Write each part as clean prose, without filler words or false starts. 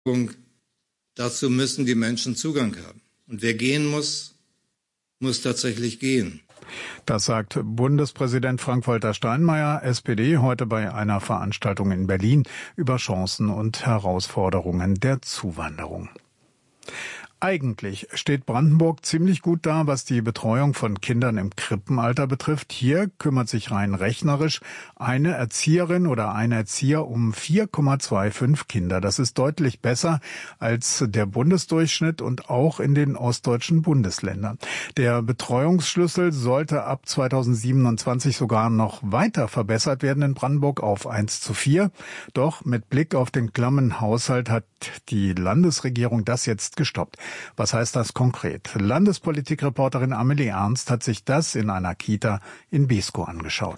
Dazu müssen die Menschen Zugang haben. Und wer gehen muss, muss tatsächlich gehen. Das sagt Bundespräsident Frank-Walter Steinmeier, SPD, heute bei einer Veranstaltung in Berlin über Chancen und Herausforderungen der Zuwanderung. Eigentlich steht Brandenburg ziemlich gut da, was die Betreuung von Kindern im Krippenalter betrifft. Hier kümmert sich rein rechnerisch eine Erzieherin oder ein Erzieher um 4,25 Kinder. Das ist deutlich besser als der Bundesdurchschnitt und auch in den ostdeutschen Bundesländern. Der Betreuungsschlüssel sollte ab 2027 sogar noch weiter verbessert werden in Brandenburg auf 1:4. Doch mit Blick auf den klammen Haushalt hat die Landesregierung das jetzt gestoppt. Was heißt das konkret? Landespolitikreporterin Amelie Ernst hat sich das in einer Kita in Beeskow angeschaut.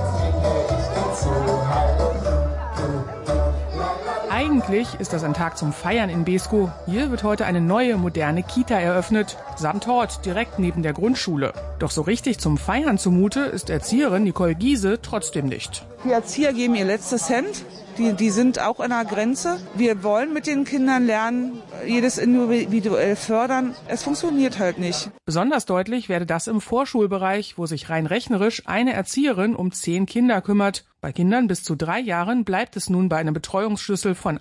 Eigentlich ist das ein Tag zum Feiern in Beeskow. Hier wird heute eine neue, moderne Kita eröffnet, samt Hort, direkt neben der Grundschule. Doch so richtig zum Feiern zumute ist Erzieherin Nicole Giese trotzdem nicht. Die Erzieher geben ihr letztes Cent. Die sind auch an der Grenze. Wir wollen mit den Kindern lernen, jedes individuell fördern. Es funktioniert halt nicht. Besonders deutlich werde das im Vorschulbereich, wo sich rein rechnerisch eine Erzieherin um 10 Kinder kümmert. Bei Kindern bis zu 3 Jahren bleibt es nun bei einem Betreuungsschlüssel von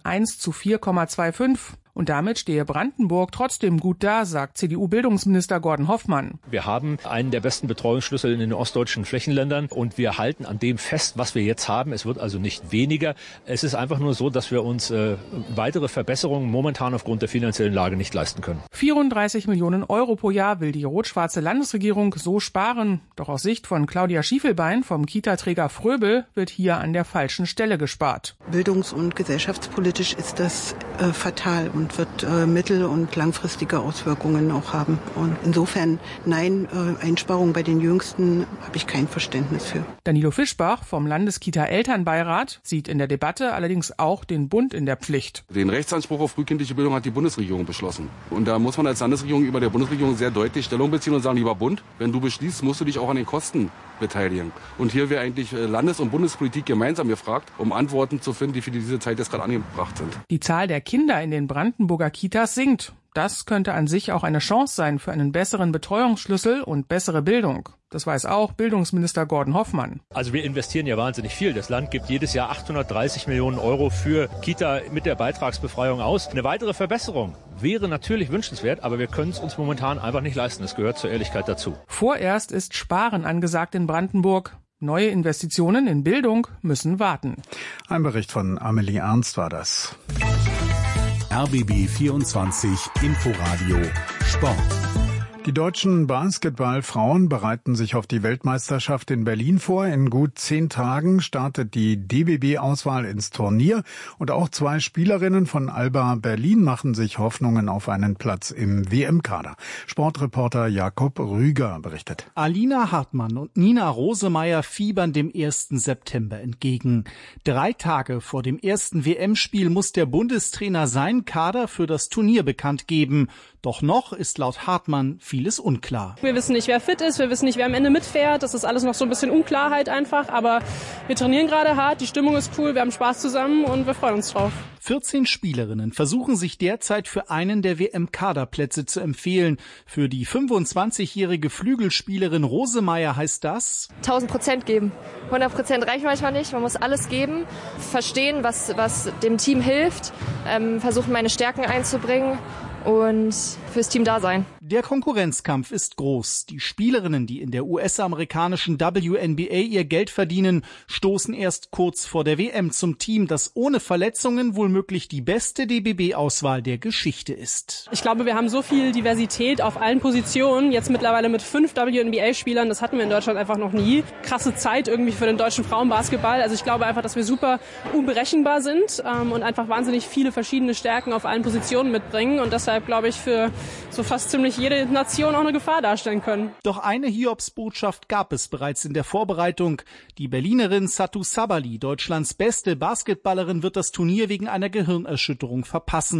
1:4,25. Und damit stehe Brandenburg trotzdem gut da, sagt CDU-Bildungsminister Gordon Hoffmann. Wir haben einen der besten Betreuungsschlüssel in den ostdeutschen Flächenländern und wir halten an dem fest, was wir jetzt haben. Es wird also nicht weniger. Es ist einfach nur so, dass wir uns weitere Verbesserungen momentan aufgrund der finanziellen Lage nicht leisten können. 34 Millionen Euro pro Jahr will die rot-schwarze Landesregierung so sparen. Doch aus Sicht von Claudia Schiefelbein vom Kita-Träger Fröbel wird hier an der falschen Stelle gespart. Bildungs- und gesellschaftspolitisch ist das fatal und wird mittel- und langfristige Auswirkungen auch haben. Und insofern, nein, Einsparungen bei den Jüngsten habe ich kein Verständnis für. Danilo Fischbach vom Landeskita-Elternbeirat sieht in der Debatte allerdings auch den Bund in der Pflicht. Den Rechtsanspruch auf frühkindliche Bildung hat die Bundesregierung beschlossen. Und da muss man als Landesregierung über der Bundesregierung sehr deutlich Stellung beziehen und sagen, lieber Bund, wenn du beschließt, musst du dich auch an den Kosten beteiligen. Und hier wäre eigentlich Landes- und Bundespolitik gemeinsam gefragt, um Antworten zu finden, die für diese Zeit jetzt gerade angebracht sind. Die Zahl der Kinder in den Brandenburger Kitas sinkt. Das könnte an sich auch eine Chance sein für einen besseren Betreuungsschlüssel und bessere Bildung. Das weiß auch Bildungsminister Gordon Hoffmann. Also wir investieren ja wahnsinnig viel. Das Land gibt jedes Jahr 830 Millionen Euro für Kita mit der Beitragsbefreiung aus. Eine weitere Verbesserung wäre natürlich wünschenswert, aber wir können es uns momentan einfach nicht leisten. Das gehört zur Ehrlichkeit dazu. Vorerst ist Sparen angesagt in Brandenburg. Neue Investitionen in Bildung müssen warten. Ein Bericht von Amelie Ernst war das. RBB 24 Inforadio Sport. Die deutschen Basketballfrauen bereiten sich auf die Weltmeisterschaft in Berlin vor. In gut 10 Tagen startet die DBB-Auswahl ins Turnier. Und auch 2 Spielerinnen von Alba Berlin machen sich Hoffnungen auf einen Platz im WM-Kader. Sportreporter Jakob Rüger berichtet. Alina Hartmann und Nina Rosemeyer fiebern dem 1. September entgegen. 3 Tage vor dem ersten WM-Spiel muss der Bundestrainer seinen Kader für das Turnier bekannt geben. Doch noch ist laut Hartmann vieles unklar. Wir wissen nicht, wer fit ist, wir wissen nicht, wer am Ende mitfährt. Das ist alles noch so ein bisschen Unklarheit einfach. Aber wir trainieren gerade hart, die Stimmung ist cool, wir haben Spaß zusammen und wir freuen uns drauf. 14 Spielerinnen versuchen sich derzeit für einen der WM-Kaderplätze zu empfehlen. Für die 25-jährige Flügelspielerin Rosemeyer heißt das: 1000% geben. 100% reicht manchmal nicht, man muss alles geben, verstehen, was dem Team hilft, versuchen meine Stärken einzubringen und fürs Team da sein. Der Konkurrenzkampf ist groß. Die Spielerinnen, die in der US-amerikanischen WNBA ihr Geld verdienen, stoßen erst kurz vor der WM zum Team, das ohne Verletzungen womöglich die beste DBB-Auswahl der Geschichte ist. Ich glaube, wir haben so viel Diversität auf allen Positionen, jetzt mittlerweile mit 5 WNBA-Spielern, das hatten wir in Deutschland einfach noch nie. Krasse Zeit irgendwie für den deutschen Frauenbasketball. Also ich glaube einfach, dass wir super unberechenbar sind und einfach wahnsinnig viele verschiedene Stärken auf allen Positionen mitbringen und deshalb glaube ich für so fast ziemlich jede Nation auch eine Gefahr darstellen können. Doch eine Hiobsbotschaft gab es bereits in der Vorbereitung. Die Berlinerin Satu Sabali, Deutschlands beste Basketballerin, wird das Turnier wegen einer Gehirnerschütterung verpassen.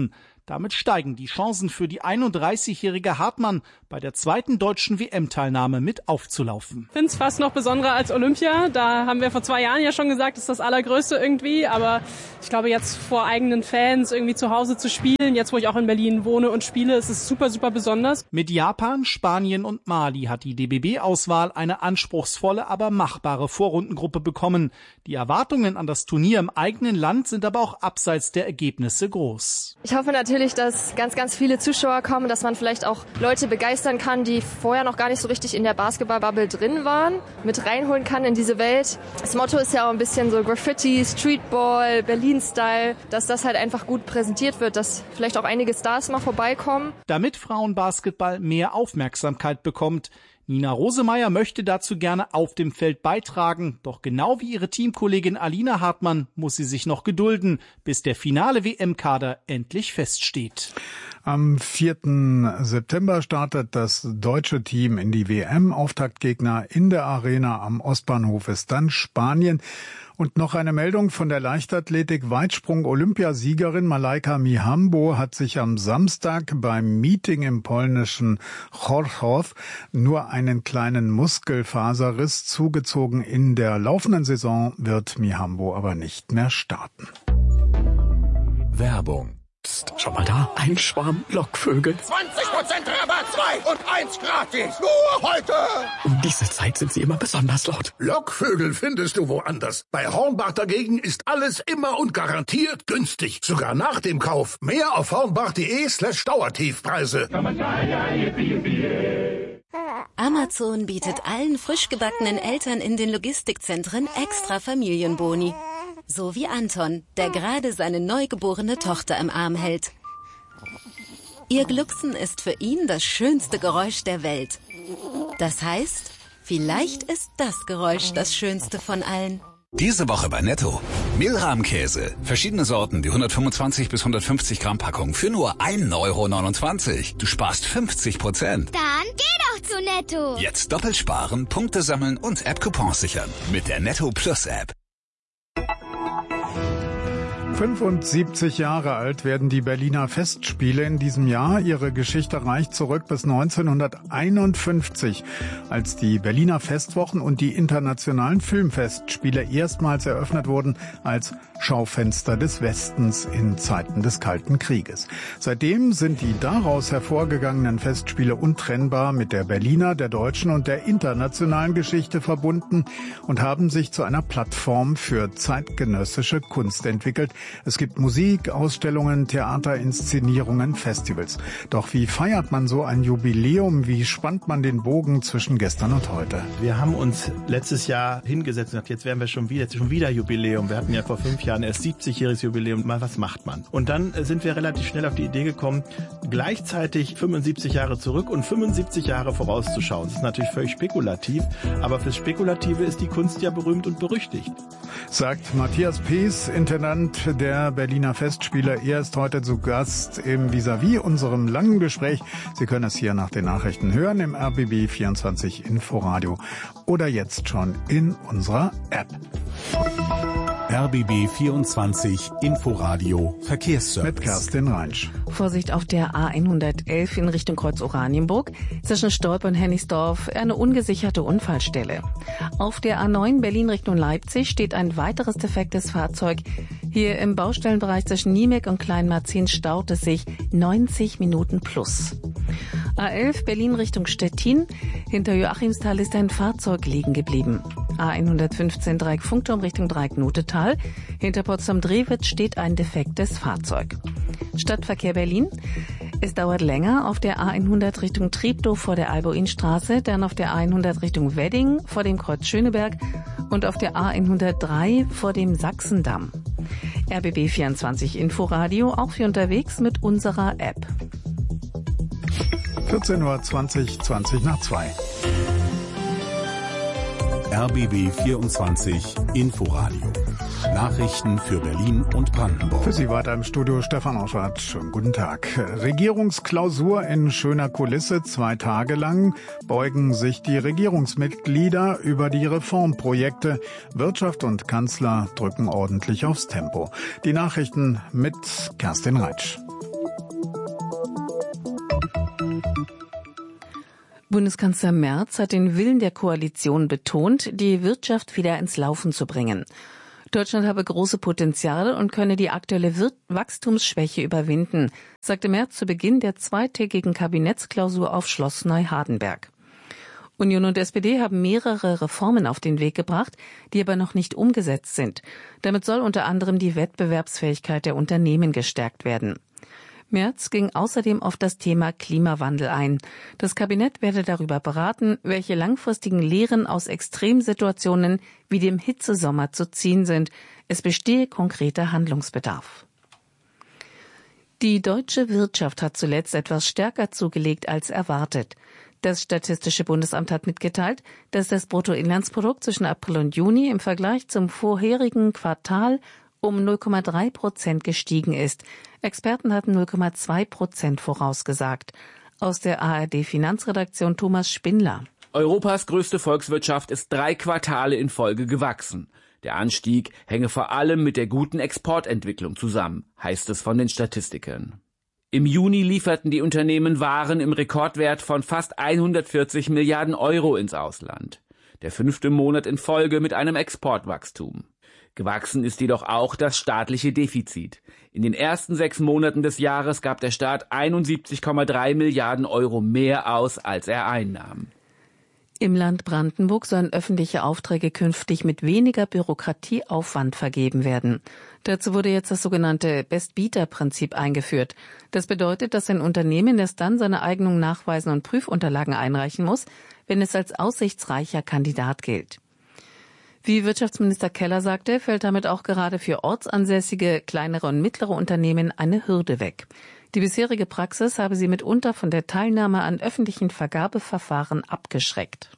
Damit steigen die Chancen für die 31-jährige Hartmann bei der zweiten deutschen WM-Teilnahme mit aufzulaufen. Ich finde es fast noch besonderer als Olympia. Da haben wir vor 2 Jahren ja schon gesagt, das ist das Allergrößte irgendwie. Aber ich glaube, jetzt vor eigenen Fans irgendwie zu Hause zu spielen, jetzt wo ich auch in Berlin wohne und spiele, ist es super, super besonders. Mit Japan, Spanien und Mali hat die DBB-Auswahl eine anspruchsvolle, aber machbare Vorrundengruppe bekommen. Die Erwartungen an das Turnier im eigenen Land sind aber auch abseits der Ergebnisse groß. Ich hoffe natürlich, dass ganz, ganz viele Zuschauer kommen, dass man vielleicht auch Leute begeistern kann, die vorher noch gar nicht so richtig in der Basketball-Bubble drin waren, mit reinholen kann in diese Welt. Das Motto ist ja auch ein bisschen so Graffiti, Streetball, Berlin-Style, dass das halt einfach gut präsentiert wird, dass vielleicht auch einige Stars mal vorbeikommen. Damit Frauenbasketball mehr Aufmerksamkeit bekommt. Nina Rosemeyer möchte dazu gerne auf dem Feld beitragen. Doch genau wie ihre Teamkollegin Alina Hartmann muss sie sich noch gedulden, bis der finale WM-Kader endlich feststeht. Am 4. September startet das deutsche Team in die WM. Auftaktgegner in der Arena am Ostbahnhof ist dann Spanien. Und noch eine Meldung von der Leichtathletik-Weitsprung-Olympiasiegerin Malaika Mihambo hat sich am Samstag beim Meeting im polnischen Chorzów nur einen kleinen Muskelfaserriss zugezogen. In der laufenden Saison wird Mihambo aber nicht mehr starten. Werbung. Psst, schau mal da, ein Schwarm Lockvögel. 20% Rabatt, 2 und 1 gratis. Nur heute. Um diese Zeit sind sie immer besonders laut. Lockvögel findest du woanders. Bei Hornbach dagegen ist alles immer und garantiert günstig. Sogar nach dem Kauf. Mehr auf hornbach.de/Dauertiefpreise. Amazon bietet allen frisch gebackenen Eltern in den Logistikzentren extra Familienboni. So wie Anton, der gerade seine neugeborene Tochter im Arm hält. Ihr Glucksen ist für ihn das schönste Geräusch der Welt. Das heißt, vielleicht ist das Geräusch das schönste von allen. Diese Woche bei Netto. Mehlrahmkäse. Verschiedene Sorten, die 125 bis 150 Gramm Packung für nur 1,29 €. Du sparst 50%. Dann geh doch zu Netto. Jetzt doppelt sparen, Punkte sammeln und App-Coupons sichern. Mit der Netto Plus App. 75 Jahre alt werden die Berliner Festspiele in diesem Jahr. Ihre Geschichte reicht zurück bis 1951, als die Berliner Festwochen und die internationalen Filmfestspiele erstmals eröffnet wurden als Schaufenster des Westens in Zeiten des Kalten Krieges. Seitdem sind die daraus hervorgegangenen Festspiele untrennbar mit der Berliner, der deutschen und der internationalen Geschichte verbunden und haben sich zu einer Plattform für zeitgenössische Kunst entwickelt. Es gibt Musik, Ausstellungen, Theaterinszenierungen, Festivals. Doch wie feiert man so ein Jubiläum? Wie spannt man den Bogen zwischen gestern und heute? Wir haben uns letztes Jahr hingesetzt und gesagt, jetzt werden wir schon wieder Jubiläum. Wir hatten ja vor 5 Jahren erst 70-jähriges Jubiläum. Mal, was macht man? Und dann sind wir relativ schnell auf die Idee gekommen, gleichzeitig 75 Jahre zurück und 75 Jahre vorauszuschauen. Das ist natürlich völlig spekulativ, aber fürs Spekulative ist die Kunst ja berühmt und berüchtigt. Sagt Matthias Pees, Intendant der Berliner Festspiele. Er ist heute zu Gast im Vis-à-vis, unserem langen Gespräch. Sie können es hier nach den Nachrichten hören im RBB 24 Inforadio oder jetzt schon in unserer App. RBB 24 Inforadio Verkehrsservice. Mit Kerstin Reinsch. Vorsicht auf der A111 in Richtung Kreuz Oranienburg. Zwischen Stolp und Hennigsdorf eine ungesicherte Unfallstelle. Auf der A9 Berlin Richtung Leipzig steht ein weiteres defektes Fahrzeug. Hier im Baustellenbereich zwischen Niemek und Kleinmarzin staut es sich 90 Minuten plus. A11 Berlin Richtung Stettin. Hinter Joachimsthal ist ein Fahrzeug liegen geblieben. A115 Dreieck Funkturm Richtung Dreieck Notetal. Hinter Potsdam-Drewitz steht ein defektes Fahrzeug. Stadtverkehr Berlin. Es dauert länger auf der A100 Richtung Treptow vor der Alboinstraße, dann auf der A100 Richtung Wedding vor dem Kreuz Schöneberg und auf der A103 vor dem Sachsendamm. RBB 24 Inforadio, auch für unterwegs mit unserer App. 14:20 Uhr. RBB 24 Inforadio. Nachrichten für Berlin und Brandenburg. Für Sie weiter im Studio Stefan Oschwart. Schönen guten Tag. Regierungsklausur in schöner Kulisse. 2 Tage lang beugen sich die Regierungsmitglieder über die Reformprojekte. Wirtschaft und Kanzler drücken ordentlich aufs Tempo. Die Nachrichten mit Kerstin Reitsch. Bundeskanzler Merz hat den Willen der Koalition betont, die Wirtschaft wieder ins Laufen zu bringen. Deutschland habe große Potenziale und könne die aktuelle Wachstumsschwäche überwinden, sagte Merz zu Beginn der zweitägigen Kabinettsklausur auf Schloss Neuhardenberg. Union und SPD haben mehrere Reformen auf den Weg gebracht, die aber noch nicht umgesetzt sind. Damit soll unter anderem die Wettbewerbsfähigkeit der Unternehmen gestärkt werden. Merz ging außerdem auf das Thema Klimawandel ein. Das Kabinett werde darüber beraten, welche langfristigen Lehren aus Extremsituationen wie dem Hitzesommer zu ziehen sind. Es bestehe konkreter Handlungsbedarf. Die deutsche Wirtschaft hat zuletzt etwas stärker zugelegt als erwartet. Das Statistische Bundesamt hat mitgeteilt, dass das Bruttoinlandsprodukt zwischen April und Juni im Vergleich zum vorherigen Quartal um 0,3% gestiegen ist. Experten hatten 0,2% vorausgesagt. Aus der ARD-Finanzredaktion Thomas Spindler. Europas größte Volkswirtschaft ist 3 Quartale in Folge gewachsen. Der Anstieg hänge vor allem mit der guten Exportentwicklung zusammen, heißt es von den Statistikern. Im Juni lieferten die Unternehmen Waren im Rekordwert von fast 140 Milliarden Euro ins Ausland. Der 5. Monat in Folge mit einem Exportwachstum. Gewachsen ist jedoch auch das staatliche Defizit. In den ersten 6 Monaten des Jahres gab der Staat 71,3 Milliarden Euro mehr aus, als er einnahm. Im Land Brandenburg sollen öffentliche Aufträge künftig mit weniger Bürokratieaufwand vergeben werden. Dazu wurde jetzt das sogenannte Best-Bieter-Prinzip eingeführt. Das bedeutet, dass ein Unternehmen erst dann seine Eignung nachweisen und Prüfunterlagen einreichen muss, wenn es als aussichtsreicher Kandidat gilt. Wie Wirtschaftsminister Keller sagte, fällt damit auch gerade für ortsansässige, kleinere und mittlere Unternehmen eine Hürde weg. Die bisherige Praxis habe sie mitunter von der Teilnahme an öffentlichen Vergabeverfahren abgeschreckt.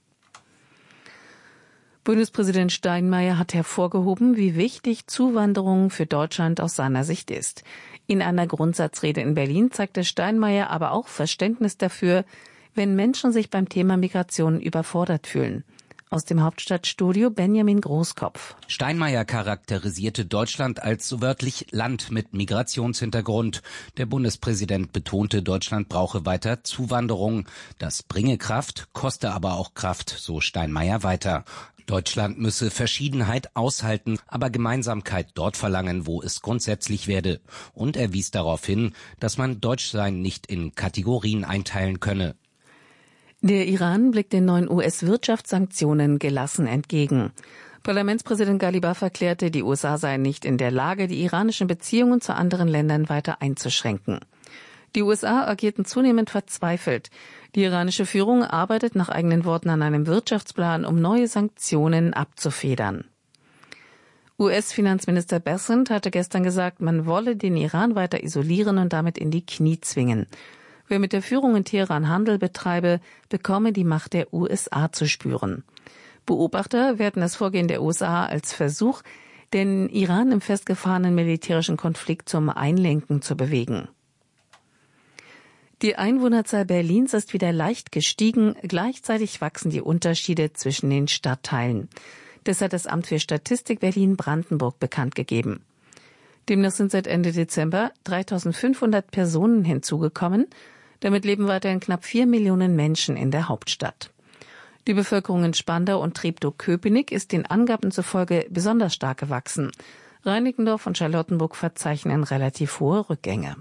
Bundespräsident Steinmeier hat hervorgehoben, wie wichtig Zuwanderung für Deutschland aus seiner Sicht ist. In einer Grundsatzrede in Berlin zeigte Steinmeier aber auch Verständnis dafür, wenn Menschen sich beim Thema Migration überfordert fühlen. Aus dem Hauptstadtstudio Benjamin Großkopf. Steinmeier charakterisierte Deutschland als so wörtlich Land mit Migrationshintergrund. Der Bundespräsident betonte, Deutschland brauche weiter Zuwanderung. Das bringe Kraft, koste aber auch Kraft, so Steinmeier weiter. Deutschland müsse Verschiedenheit aushalten, aber Gemeinsamkeit dort verlangen, wo es grundsätzlich werde. Und er wies darauf hin, dass man Deutschsein nicht in Kategorien einteilen könne. Der Iran blickt den neuen US-Wirtschaftssanktionen gelassen entgegen. Parlamentspräsident Ghalibaf erklärte, die USA seien nicht in der Lage, die iranischen Beziehungen zu anderen Ländern weiter einzuschränken. Die USA agierten zunehmend verzweifelt. Die iranische Führung arbeitet nach eigenen Worten an einem Wirtschaftsplan, um neue Sanktionen abzufedern. US-Finanzminister Bessent hatte gestern gesagt, man wolle den Iran weiter isolieren und damit in die Knie zwingen. Wer mit der Führung in Teheran Handel betreibe, bekomme die Macht der USA zu spüren. Beobachter werten das Vorgehen der USA als Versuch, den Iran im festgefahrenen militärischen Konflikt zum Einlenken zu bewegen. Die Einwohnerzahl Berlins ist wieder leicht gestiegen, gleichzeitig wachsen die Unterschiede zwischen den Stadtteilen. Das hat das Amt für Statistik Berlin-Brandenburg bekannt gegeben. Demnach sind seit Ende Dezember 3.500 Personen hinzugekommen. Damit leben weiterhin knapp 4 Millionen Menschen in der Hauptstadt. Die Bevölkerung in Spandau und Treptow-Köpenick ist den Angaben zufolge besonders stark gewachsen. Reinickendorf und Charlottenburg verzeichnen relativ hohe Rückgänge.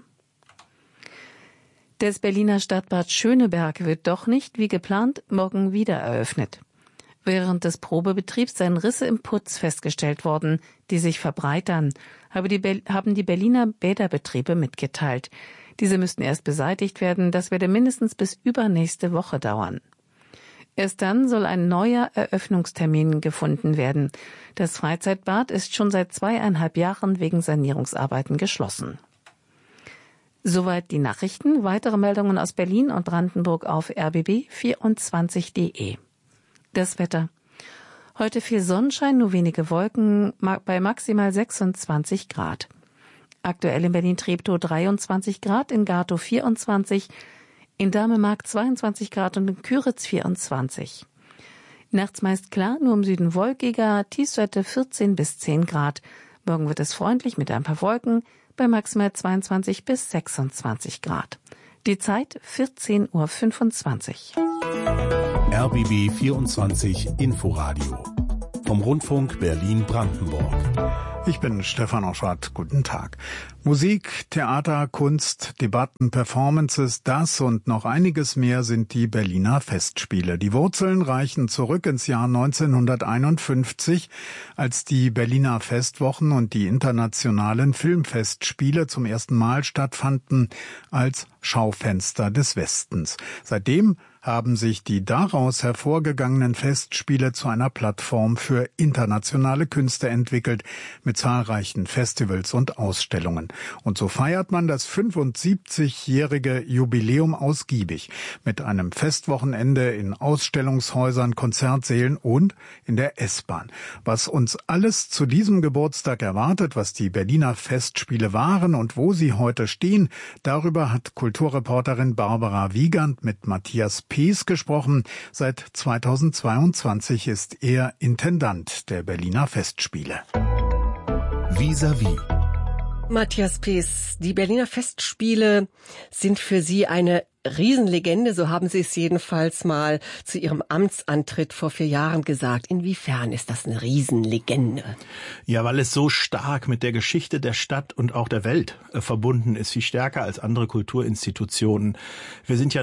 Das Berliner Stadtbad Schöneberg wird doch nicht, wie geplant, morgen wieder eröffnet. Während des Probebetriebs seien Risse im Putz festgestellt worden, die sich verbreitern, haben die Berliner Bäderbetriebe mitgeteilt. Diese müssten erst beseitigt werden, das werde mindestens bis übernächste Woche dauern. Erst dann soll ein neuer Eröffnungstermin gefunden werden. Das Freizeitbad ist schon seit 2,5 Jahren wegen Sanierungsarbeiten geschlossen. Soweit die Nachrichten. Weitere Meldungen aus Berlin und Brandenburg auf rbb24.de. Das Wetter. Heute viel Sonnenschein, nur wenige Wolken, bei maximal 26 Grad. Aktuell in Berlin-Treptow 23 Grad, in Gatow 24, in Damemark 22 Grad und in Küritz 24. Nachts meist klar, nur im Süden wolkiger, Tiefstwerte 14 bis 10 Grad. Morgen wird es freundlich mit ein paar Wolken, bei maximal 22 bis 26 Grad. Die Zeit 14:25 Uhr. RBB 24 Inforadio vom Rundfunk Berlin-Brandenburg. Ich bin Stefan Oschwart. Guten Tag. Musik, Theater, Kunst, Debatten, Performances, das und noch einiges mehr sind die Berliner Festspiele. Die Wurzeln reichen zurück ins Jahr 1951, als die Berliner Festwochen und die internationalen Filmfestspiele zum ersten Mal stattfanden als Schaufenster des Westens. Seitdem haben sich die daraus hervorgegangenen Festspiele zu einer Plattform für internationale Künste entwickelt, mit zahlreichen Festivals und Ausstellungen. Und so feiert man das 75-jährige Jubiläum ausgiebig mit einem Festwochenende in Ausstellungshäusern, Konzertsälen und in der S-Bahn. Was uns alles zu diesem Geburtstag erwartet, was die Berliner Festspiele waren und wo sie heute stehen, darüber hat Kulturreporterin Barbara Wiegand mit Matthias Pees gesprochen. Seit 2022 ist er Intendant der Berliner Festspiele. Vis-à-vis. Matthias Pees, die Berliner Festspiele sind für Sie eine Riesenlegende, so haben Sie es jedenfalls mal zu Ihrem Amtsantritt vor 4 Jahren gesagt. Inwiefern ist das eine Riesenlegende? Ja, weil es so stark mit der Geschichte der Stadt und auch der Welt verbunden ist, viel stärker als andere Kulturinstitutionen. Wir sind ja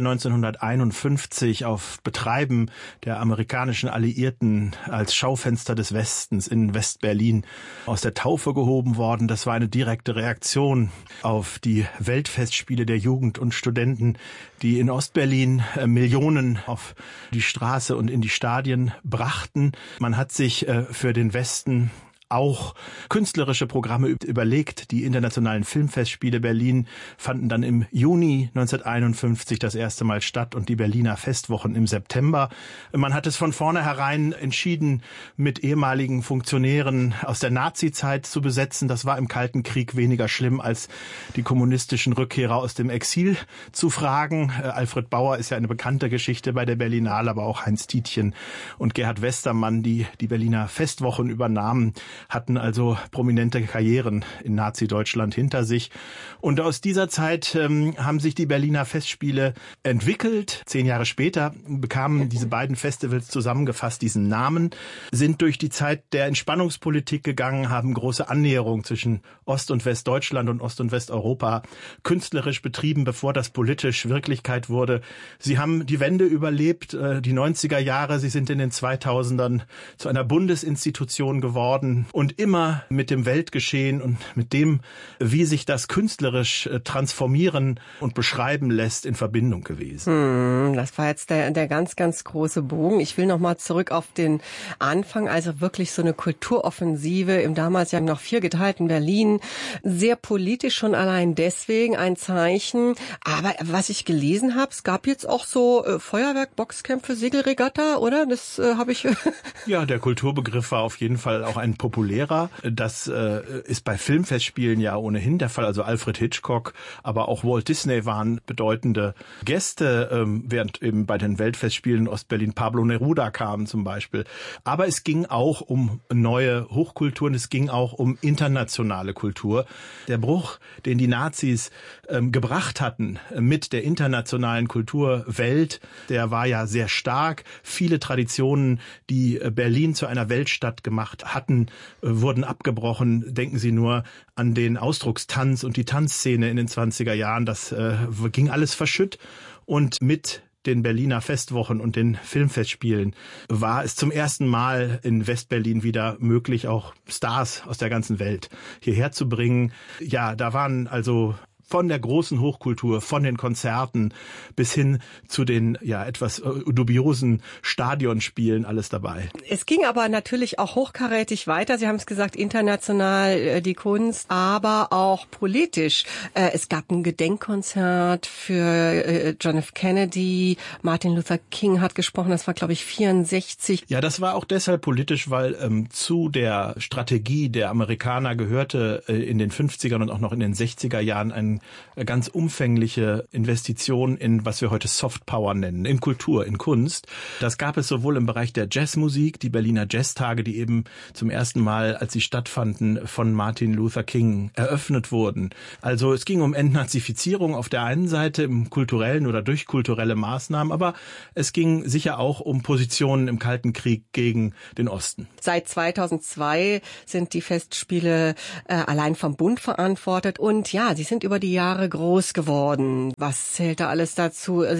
1951 auf Betreiben der amerikanischen Alliierten als Schaufenster des Westens in West-Berlin aus der Taufe gehoben worden. Das war eine direkte Reaktion auf die Weltfestspiele der Jugend und Studenten, die in Ostberlin Millionen auf die Straße und in die Stadien brachten. Man hat sich für den Westen auch künstlerische Programme überlegt. Die internationalen Filmfestspiele Berlin fanden dann im Juni 1951 das erste Mal statt und die Berliner Festwochen im September. Man hat es von vornherein entschieden, mit ehemaligen Funktionären aus der Nazizeit zu besetzen. Das war im Kalten Krieg weniger schlimm, als die kommunistischen Rückkehrer aus dem Exil zu fragen. Alfred Bauer ist ja eine bekannte Geschichte bei der Berlinale, aber auch Heinz Tietjen und Gerhard Westermann, die die Berliner Festwochen übernahmen, hatten also prominente Karrieren in Nazi-Deutschland hinter sich. Und aus dieser Zeit haben sich die Berliner Festspiele entwickelt. 10 Jahre später bekamen diese beiden Festivals zusammengefasst diesen Namen, sind durch die Zeit der Entspannungspolitik gegangen, haben große Annäherung zwischen Ost- und Westdeutschland und Ost- und Westeuropa künstlerisch betrieben, bevor das politisch Wirklichkeit wurde. Sie haben die Wende überlebt, die 90er Jahre. Sie sind in den 2000ern zu einer Bundesinstitution geworden. Und immer mit dem Weltgeschehen und mit dem, wie sich das künstlerisch transformieren und beschreiben lässt, in Verbindung gewesen. Das war jetzt der ganz, ganz große Bogen. Ich will noch mal zurück auf den Anfang, also wirklich so eine Kulturoffensive im damals ja noch 4 geteilten Berlin. Sehr politisch schon allein deswegen ein Zeichen. Aber was ich gelesen habe, es gab jetzt auch so Feuerwerk, Boxkämpfe, Segelregatta, oder? Das habe ich... Ja, der Kulturbegriff war auf jeden Fall auch ein populärer. Das ist bei Filmfestspielen ja ohnehin der Fall. Also Alfred Hitchcock, aber auch Walt Disney waren bedeutende Gäste, während eben bei den Weltfestspielen in Ostberlin Pablo Neruda kam zum Beispiel. Aber es ging auch um neue Hochkulturen, es ging auch um internationale Kultur. Der Bruch, den die Nazis gebracht hatten mit der internationalen Kulturwelt, der war ja sehr stark. Viele Traditionen, die Berlin zu einer Weltstadt gemacht hatten, wurden abgebrochen. Denken Sie nur an den Ausdruckstanz und die Tanzszene in den 20er Jahren. Das ging alles verschütt. Und mit den Berliner Festwochen und den Filmfestspielen war es zum ersten Mal in Westberlin wieder möglich, auch Stars aus der ganzen Welt hierher zu bringen. Ja, da waren also von der großen Hochkultur, von den Konzerten bis hin zu den ja etwas dubiosen Stadionspielen alles dabei. Es ging aber natürlich auch hochkarätig weiter. Sie haben es gesagt, international die Kunst, aber auch politisch. Es gab ein Gedenkkonzert für John F. Kennedy. Martin Luther King hat gesprochen. Das war, glaube ich, 64. Ja, das war auch deshalb politisch, weil zu der Strategie der Amerikaner gehörte in den 50ern und auch noch in den 60er Jahren ein sozusagen ganz umfängliche Investitionen in, was wir heute Soft Power nennen, in Kultur, in Kunst. Das gab es sowohl im Bereich der Jazzmusik, die Berliner Jazztage, die eben zum ersten Mal, als sie stattfanden, von Martin Luther King eröffnet wurden. Also es ging um Entnazifizierung auf der einen Seite im kulturellen oder durch kulturelle Maßnahmen, aber es ging sicher auch um Positionen im Kalten Krieg gegen den Osten. Seit 2002 sind die Festspiele allein vom Bund verantwortet und ja, sie sind über die Jahre groß geworden. Was zählt da alles dazu? Also,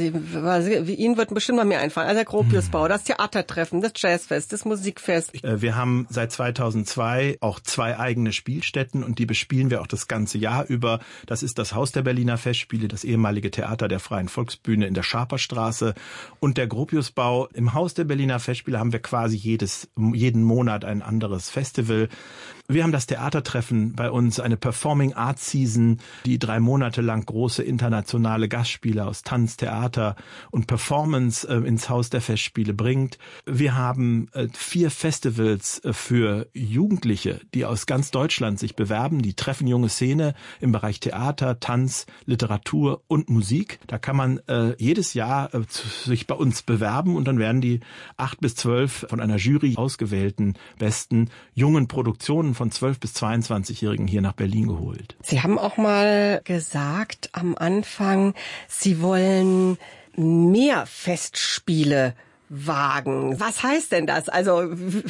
Ihnen wird bestimmt mal mehr einfallen. Also der Gropiusbau, das Theatertreffen, das Jazzfest, das Musikfest. Wir haben seit 2002 auch 2 eigene Spielstätten und die bespielen wir auch das ganze Jahr über. Das ist das Haus der Berliner Festspiele, das ehemalige Theater der Freien Volksbühne in der Schaperstraße und der Gropiusbau. Im Haus der Berliner Festspiele haben wir quasi jeden Monat ein anderes Festival. Wir haben das Theatertreffen bei uns, eine Performing Arts Season, die 3 Monate lang große internationale Gastspiele aus Tanz, Theater und Performance ins Haus der Festspiele bringt. Wir haben 4 Festivals für Jugendliche, die aus ganz Deutschland sich bewerben. Die treffen junge Szene im Bereich Theater, Tanz, Literatur und Musik. Da kann man jedes Jahr sich bei uns bewerben und dann werden die 8 bis 12 von einer Jury ausgewählten besten jungen Produktionen von 12- bis 22-Jährigen hier nach Berlin geholt. Sie haben auch mal gesagt am Anfang, Sie wollen mehr Festspiele wagen. Was heißt denn das? Also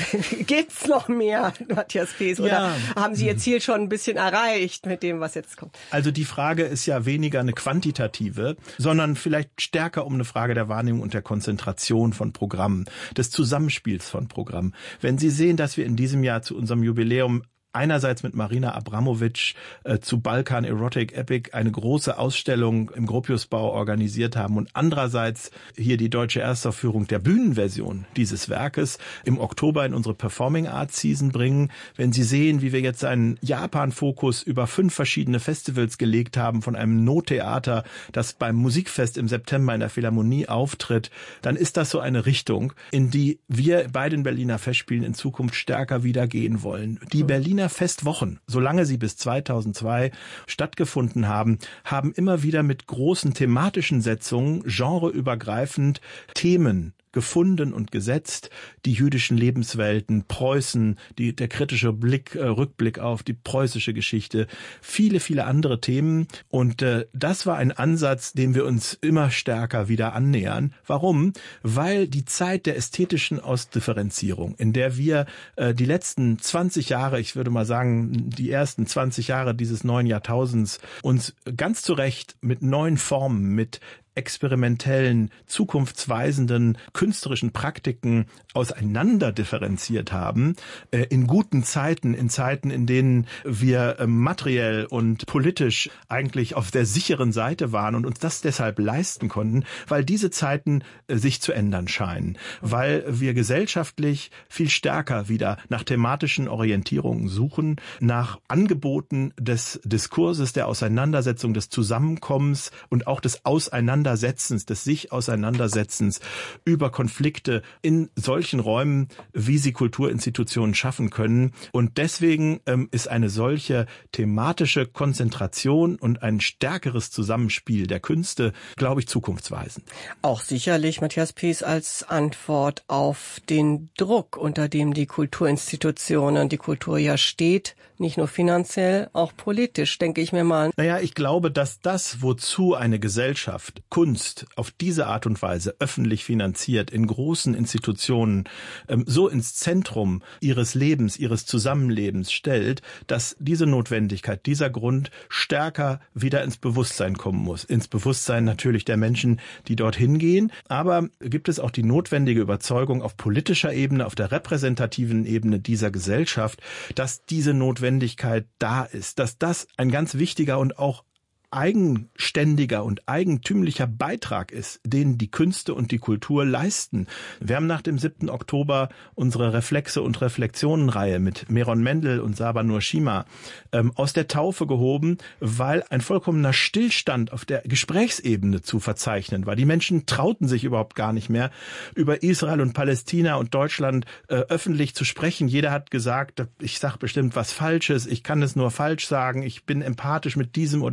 gibt's noch mehr, Matthias Pees? Oder haben Sie Ihr Ziel schon ein bisschen erreicht mit dem, was jetzt kommt? Also die Frage ist ja weniger eine quantitative, sondern vielleicht stärker um eine Frage der Wahrnehmung und der Konzentration von Programmen, des Zusammenspiels von Programmen. Wenn Sie sehen, dass wir in diesem Jahr zu unserem Jubiläum einerseits mit Marina Abramovic zu Balkan Erotic Epic eine große Ausstellung im Gropiusbau organisiert haben und andererseits hier die deutsche Erstaufführung der Bühnenversion dieses Werkes im Oktober in unsere Performing Arts Season bringen. Wenn Sie sehen, wie wir jetzt einen Japan-Fokus über 5 verschiedene Festivals gelegt haben von einem No-Theater, das beim Musikfest im September in der Philharmonie auftritt, dann ist das so eine Richtung, in die wir bei den Berliner Festspielen in Zukunft stärker wieder gehen wollen. Die Berliner Festwochen, solange sie bis 2002 stattgefunden haben, haben immer wieder mit großen thematischen Setzungen, genreübergreifend Themen gefunden und gesetzt, die jüdischen Lebenswelten, Preußen, der kritische Rückblick auf die preußische Geschichte, viele, viele andere Themen. Und das war ein Ansatz, dem wir uns immer stärker wieder annähern. Warum? Weil die Zeit der ästhetischen Ausdifferenzierung, in der wir die letzten 20 Jahre, ich würde mal sagen, die ersten 20 Jahre dieses neuen Jahrtausends uns ganz zu Recht mit neuen Formen, mit experimentellen, zukunftsweisenden, künstlerischen Praktiken auseinander differenziert haben, in guten Zeiten, in Zeiten, in denen wir materiell und politisch eigentlich auf der sicheren Seite waren und uns das deshalb leisten konnten, weil diese Zeiten sich zu ändern scheinen, weil wir gesellschaftlich viel stärker wieder nach thematischen Orientierungen suchen, nach Angeboten des Diskurses, der Auseinandersetzung, des Zusammenkommens und auch des Auseinandersetzens, des Sich-Auseinandersetzens über Konflikte in solchen Räumen, wie sie Kulturinstitutionen schaffen können. Und deswegen ist eine solche thematische Konzentration und ein stärkeres Zusammenspiel der Künste, glaube ich, zukunftsweisend. Auch sicherlich, Matthias Pees, als Antwort auf den Druck, unter dem die Kulturinstitutionen, die Kultur ja steht, nicht nur finanziell, auch politisch, denke ich mir mal. Naja, ich glaube, dass das, wozu eine Gesellschaft Kunst auf diese Art und Weise öffentlich finanziert, in großen Institutionen so ins Zentrum ihres Lebens, ihres Zusammenlebens stellt, dass diese Notwendigkeit, dieser Grund stärker wieder ins Bewusstsein kommen muss. Ins Bewusstsein natürlich der Menschen, die dorthin gehen. Aber gibt es auch die notwendige Überzeugung auf politischer Ebene, auf der repräsentativen Ebene dieser Gesellschaft, dass diese Notwendigkeit da ist, dass das ein ganz wichtiger und auch eigenständiger und eigentümlicher Beitrag ist, den die Künste und die Kultur leisten. Wir haben nach dem 7. Oktober unsere Reflexe- und Reflexionenreihe mit Meron Mendel und Saba Nurshima aus der Taufe gehoben, weil ein vollkommener Stillstand auf der Gesprächsebene zu verzeichnen war. Die Menschen trauten sich überhaupt gar nicht mehr, über Israel und Palästina und Deutschland öffentlich zu sprechen. Jeder hat gesagt, ich sage bestimmt was Falsches, ich kann es nur falsch sagen, ich bin empathisch mit diesem oder jenem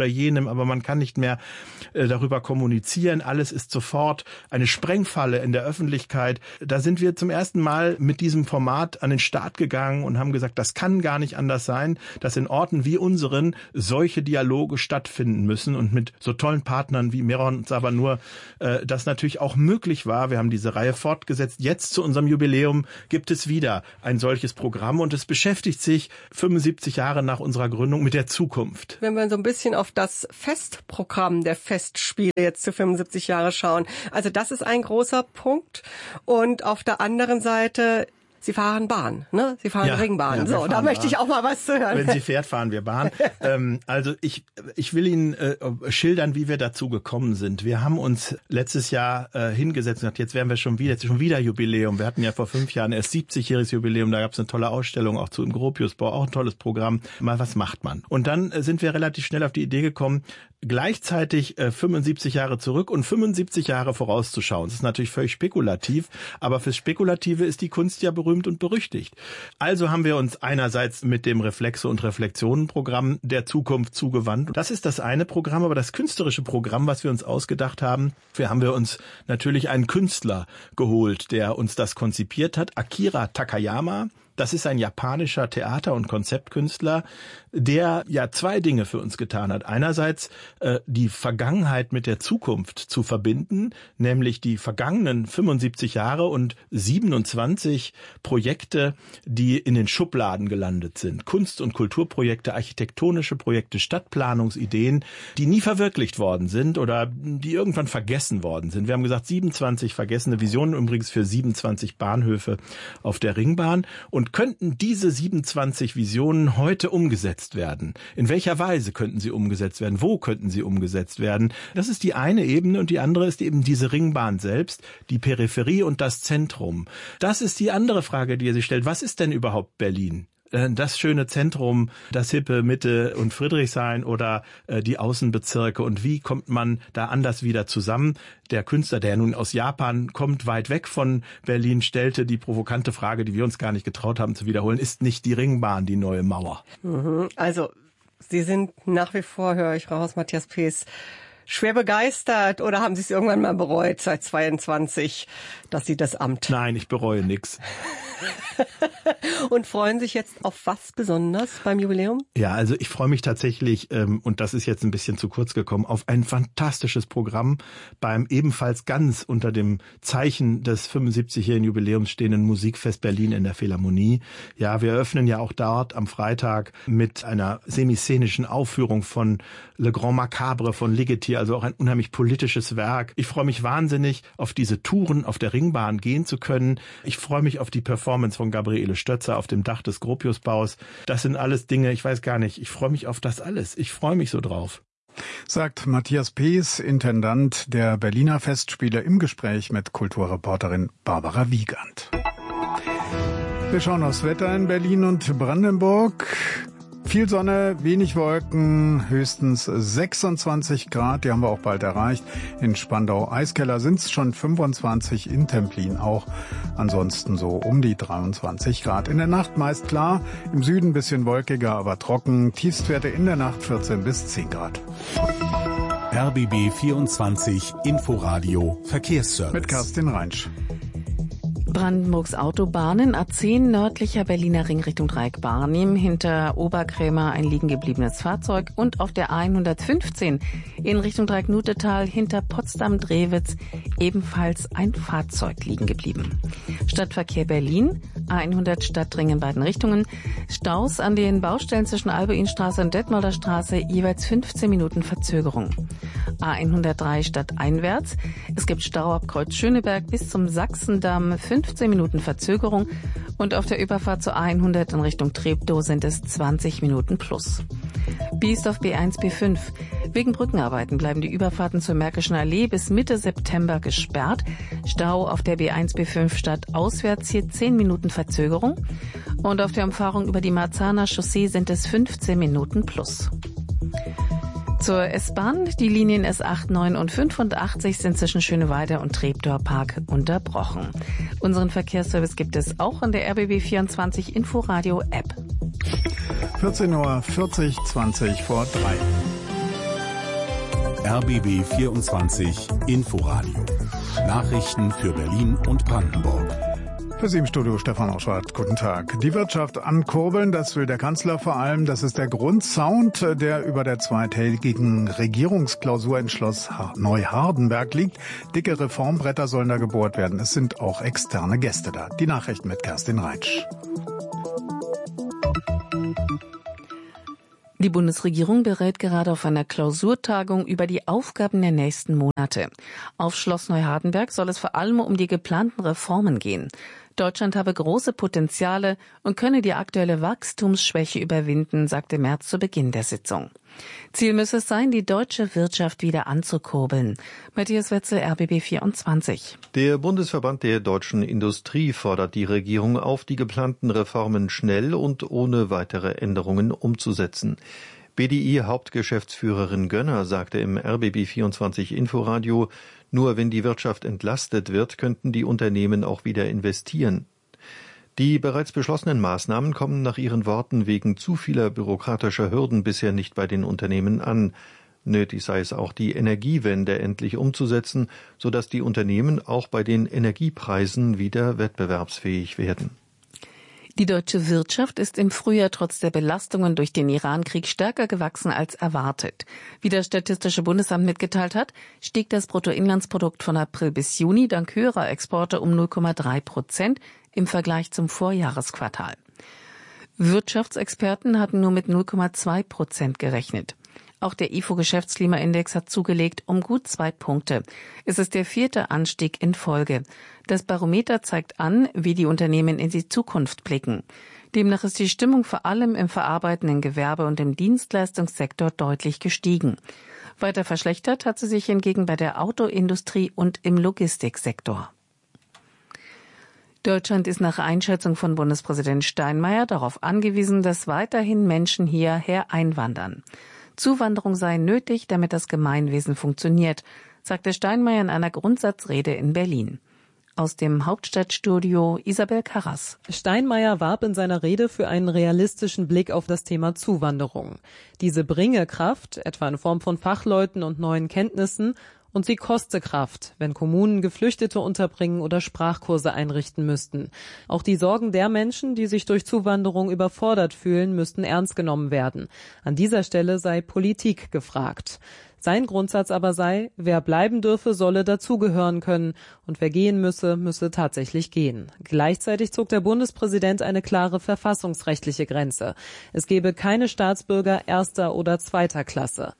einem, aber man kann nicht mehr darüber kommunizieren. Alles ist sofort eine Sprengfalle in der Öffentlichkeit. Da sind wir zum ersten Mal mit diesem Format an den Start gegangen und haben gesagt, das kann gar nicht anders sein, dass in Orten wie unseren solche Dialoge stattfinden müssen und mit so tollen Partnern wie Meron Sabanur das natürlich auch möglich war. Wir haben diese Reihe fortgesetzt. Jetzt zu unserem Jubiläum gibt es wieder ein solches Programm und es beschäftigt sich 75 Jahre nach unserer Gründung mit der Zukunft. Wenn wir so ein bisschen auf das Festprogramm der Festspiele jetzt zu 75 Jahre schauen, also das ist ein großer Punkt. Und auf der anderen Seite, Sie fahren Bahn, ne? Sie fahren Ringbahn. So, da möchte ich auch mal was zu hören. Wenn sie fährt, fahren wir Bahn. Also ich will Ihnen schildern, wie wir dazu gekommen sind. Wir haben uns letztes Jahr hingesetzt und gesagt, jetzt werden wir schon wieder Jubiläum. Wir hatten ja vor 5 Jahren erst 70-jähriges Jubiläum. Da gab es eine tolle Ausstellung auch zu im Gropiusbau, auch ein tolles Programm. Mal, was macht man? Und dann sind wir relativ schnell auf die Idee gekommen, gleichzeitig 75 Jahre zurück und 75 Jahre vorauszuschauen. Das ist natürlich völlig spekulativ, aber fürs Spekulative ist die Kunst ja berühmt und berüchtigt. Also haben wir uns einerseits mit dem Reflexe- und Reflexionen-Programm der Zukunft zugewandt. Das ist das eine Programm, aber das künstlerische Programm, was wir uns ausgedacht haben, haben wir uns natürlich einen Künstler geholt, der uns das konzipiert hat, Akira Takayama. Das ist ein japanischer Theater- und Konzeptkünstler, der ja 2 Dinge für uns getan hat. Einerseits die Vergangenheit mit der Zukunft zu verbinden, nämlich die vergangenen 75 Jahre und 27 Projekte, die in den Schubladen gelandet sind. Kunst- und Kulturprojekte, architektonische Projekte, Stadtplanungsideen, die nie verwirklicht worden sind oder die irgendwann vergessen worden sind. Wir haben gesagt, 27 vergessene Visionen, übrigens für 27 Bahnhöfe auf der Ringbahn. Und könnten diese 27 Visionen heute umgesetzt werden? In welcher Weise könnten sie umgesetzt werden? Wo könnten sie umgesetzt werden? Das ist die eine Ebene und die andere ist eben diese Ringbahn selbst, die Peripherie und das Zentrum. Das ist die andere Frage, die er sich stellt. Was ist denn überhaupt Berlin? Das schöne Zentrum, das hippe Mitte und Friedrichshain oder die Außenbezirke und wie kommt man da anders wieder zusammen? Der Künstler, der nun aus Japan kommt, weit weg von Berlin, stellte die provokante Frage, die wir uns gar nicht getraut haben zu wiederholen, ist nicht die Ringbahn die neue Mauer? Also Sie sind nach wie vor, höre ich raus, Matthias Pees, schwer begeistert oder haben Sie es irgendwann mal bereut, seit 22, dass Sie das Amt? Nein, ich bereue nichts. Und freuen sich jetzt auf was besonders beim Jubiläum? Ja, also ich freue mich tatsächlich, und das ist jetzt ein bisschen zu kurz gekommen, auf ein fantastisches Programm beim ebenfalls ganz unter dem Zeichen des 75-jährigen Jubiläums stehenden Musikfest Berlin in der Philharmonie. Ja, wir eröffnen ja auch dort am Freitag mit einer semiszenischen Aufführung von Le Grand Macabre von Ligeti, also auch ein unheimlich politisches Werk. Ich freue mich wahnsinnig, auf diese Touren auf der Ringbahn gehen zu können. Ich freue mich auf die Performance von Gabriele Stötzer auf dem Dach des Gropiusbaus. Das sind alles Dinge, ich weiß gar nicht, ich freue mich auf das alles. Ich freue mich so drauf. Sagt Matthias Pees, Intendant der Berliner Festspiele, im Gespräch mit Kulturreporterin Barbara Wiegand. Wir schauen aufs Wetter in Berlin und Brandenburg. Viel Sonne, wenig Wolken, höchstens 26 Grad, die haben wir auch bald erreicht. In Spandau-Eiskeller sind es schon 25, in Templin auch. Ansonsten so um die 23 Grad. In der Nacht meist klar, im Süden ein bisschen wolkiger, aber trocken. Tiefstwerte in der Nacht 14 bis 10 Grad. RBB 24 Inforadio Verkehrsservice. Mit Kerstin Reinsch. Brandenburgs Autobahnen, A10 nördlicher Berliner Ring Richtung Dreieck-Barnim, hinter Oberkrämer ein liegen gebliebenes Fahrzeug und auf der A115 in Richtung Dreieck-Nutetal hinter Potsdam-Drewitz ebenfalls ein Fahrzeug liegen geblieben. Stadtverkehr Berlin, A100 Stadtring in beiden Richtungen, Staus an den Baustellen zwischen Albuinstraße und Detmolder Straße, jeweils 15 Minuten Verzögerung. A103 stadteinwärts, es gibt Stau ab Kreuz Schöneberg bis zum Sachsendamm, 15 Minuten Verzögerung und auf der Überfahrt zur A100 in Richtung Treptow sind es 20 Minuten plus. Biest auf B1, B5. Wegen Brückenarbeiten bleiben die Überfahrten zur Märkischen Allee bis Mitte September gesperrt. Stau auf der B1, B5 stadtauswärts hier 10 Minuten Verzögerung und auf der Umfahrung über die Marzahner Chaussee sind es 15 Minuten plus. Zur S-Bahn, die Linien S8, 9 und 85 sind zwischen Schöneweide und Treptower Park unterbrochen. Unseren Verkehrsservice gibt es auch in der RBB 24 Inforadio App. 14:40 Uhr, 20 vor 3. RBB 24 Inforadio. Nachrichten für Berlin und Brandenburg. Für Sie im Studio Stefan Oschwart. Guten Tag. Die Wirtschaft ankurbeln, das will der Kanzler vor allem. Das ist der Grundsound, der über der zweitägigen Regierungsklausur in Schloss Neuhardenberg liegt. Dicke Reformbretter sollen da gebohrt werden. Es sind auch externe Gäste da. Die Nachrichten mit Kerstin Reitsch. Die Bundesregierung berät gerade auf einer Klausurtagung über die Aufgaben der nächsten Monate. Auf Schloss Neuhardenberg soll es vor allem um die geplanten Reformen gehen. Deutschland habe große Potenziale und könne die aktuelle Wachstumsschwäche überwinden, sagte Merz zu Beginn der Sitzung. Ziel müsse es sein, die deutsche Wirtschaft wieder anzukurbeln. Matthias Wetzel, RBB 24. Der Bundesverband der deutschen Industrie fordert die Regierung auf, die geplanten Reformen schnell und ohne weitere Änderungen umzusetzen. BDI-Hauptgeschäftsführerin Gönner sagte im RBB 24 Inforadio, nur wenn die Wirtschaft entlastet wird, könnten die Unternehmen auch wieder investieren. Die bereits beschlossenen Maßnahmen kommen nach ihren Worten wegen zu vieler bürokratischer Hürden bisher nicht bei den Unternehmen an. Nötig sei es auch, die Energiewende endlich umzusetzen, sodass die Unternehmen auch bei den Energiepreisen wieder wettbewerbsfähig werden. Die deutsche Wirtschaft ist im Frühjahr trotz der Belastungen durch den Iran-Krieg stärker gewachsen als erwartet. Wie das Statistische Bundesamt mitgeteilt hat, stieg das Bruttoinlandsprodukt von April bis Juni dank höherer Exporte um 0,3% im Vergleich zum Vorjahresquartal. Wirtschaftsexperten hatten nur mit 0,2% gerechnet. Auch der IFO-Geschäftsklimaindex hat zugelegt um gut 2 Punkte. Es ist der 4. Anstieg in Folge. Das Barometer zeigt an, wie die Unternehmen in die Zukunft blicken. Demnach ist die Stimmung vor allem im verarbeitenden Gewerbe und im Dienstleistungssektor deutlich gestiegen. Weiter verschlechtert hat sie sich hingegen bei der Autoindustrie und im Logistiksektor. Deutschland ist nach Einschätzung von Bundespräsident Steinmeier darauf angewiesen, dass weiterhin Menschen hierher einwandern. Zuwanderung sei nötig, damit das Gemeinwesen funktioniert, sagte Steinmeier in einer Grundsatzrede in Berlin. Aus dem Hauptstadtstudio Isabel Karras. Steinmeier warb in seiner Rede für einen realistischen Blick auf das Thema Zuwanderung. Diese bringe Kraft, etwa in Form von Fachleuten und neuen Kenntnissen, und sie koste Kraft, wenn Kommunen Geflüchtete unterbringen oder Sprachkurse einrichten müssten. Auch die Sorgen der Menschen, die sich durch Zuwanderung überfordert fühlen, müssten ernst genommen werden. An dieser Stelle sei Politik gefragt. Sein Grundsatz aber sei, wer bleiben dürfe, solle dazugehören können und wer gehen müsse, müsse tatsächlich gehen. Gleichzeitig zog der Bundespräsident eine klare verfassungsrechtliche Grenze. Es gebe keine Staatsbürger erster oder zweiter Klasse.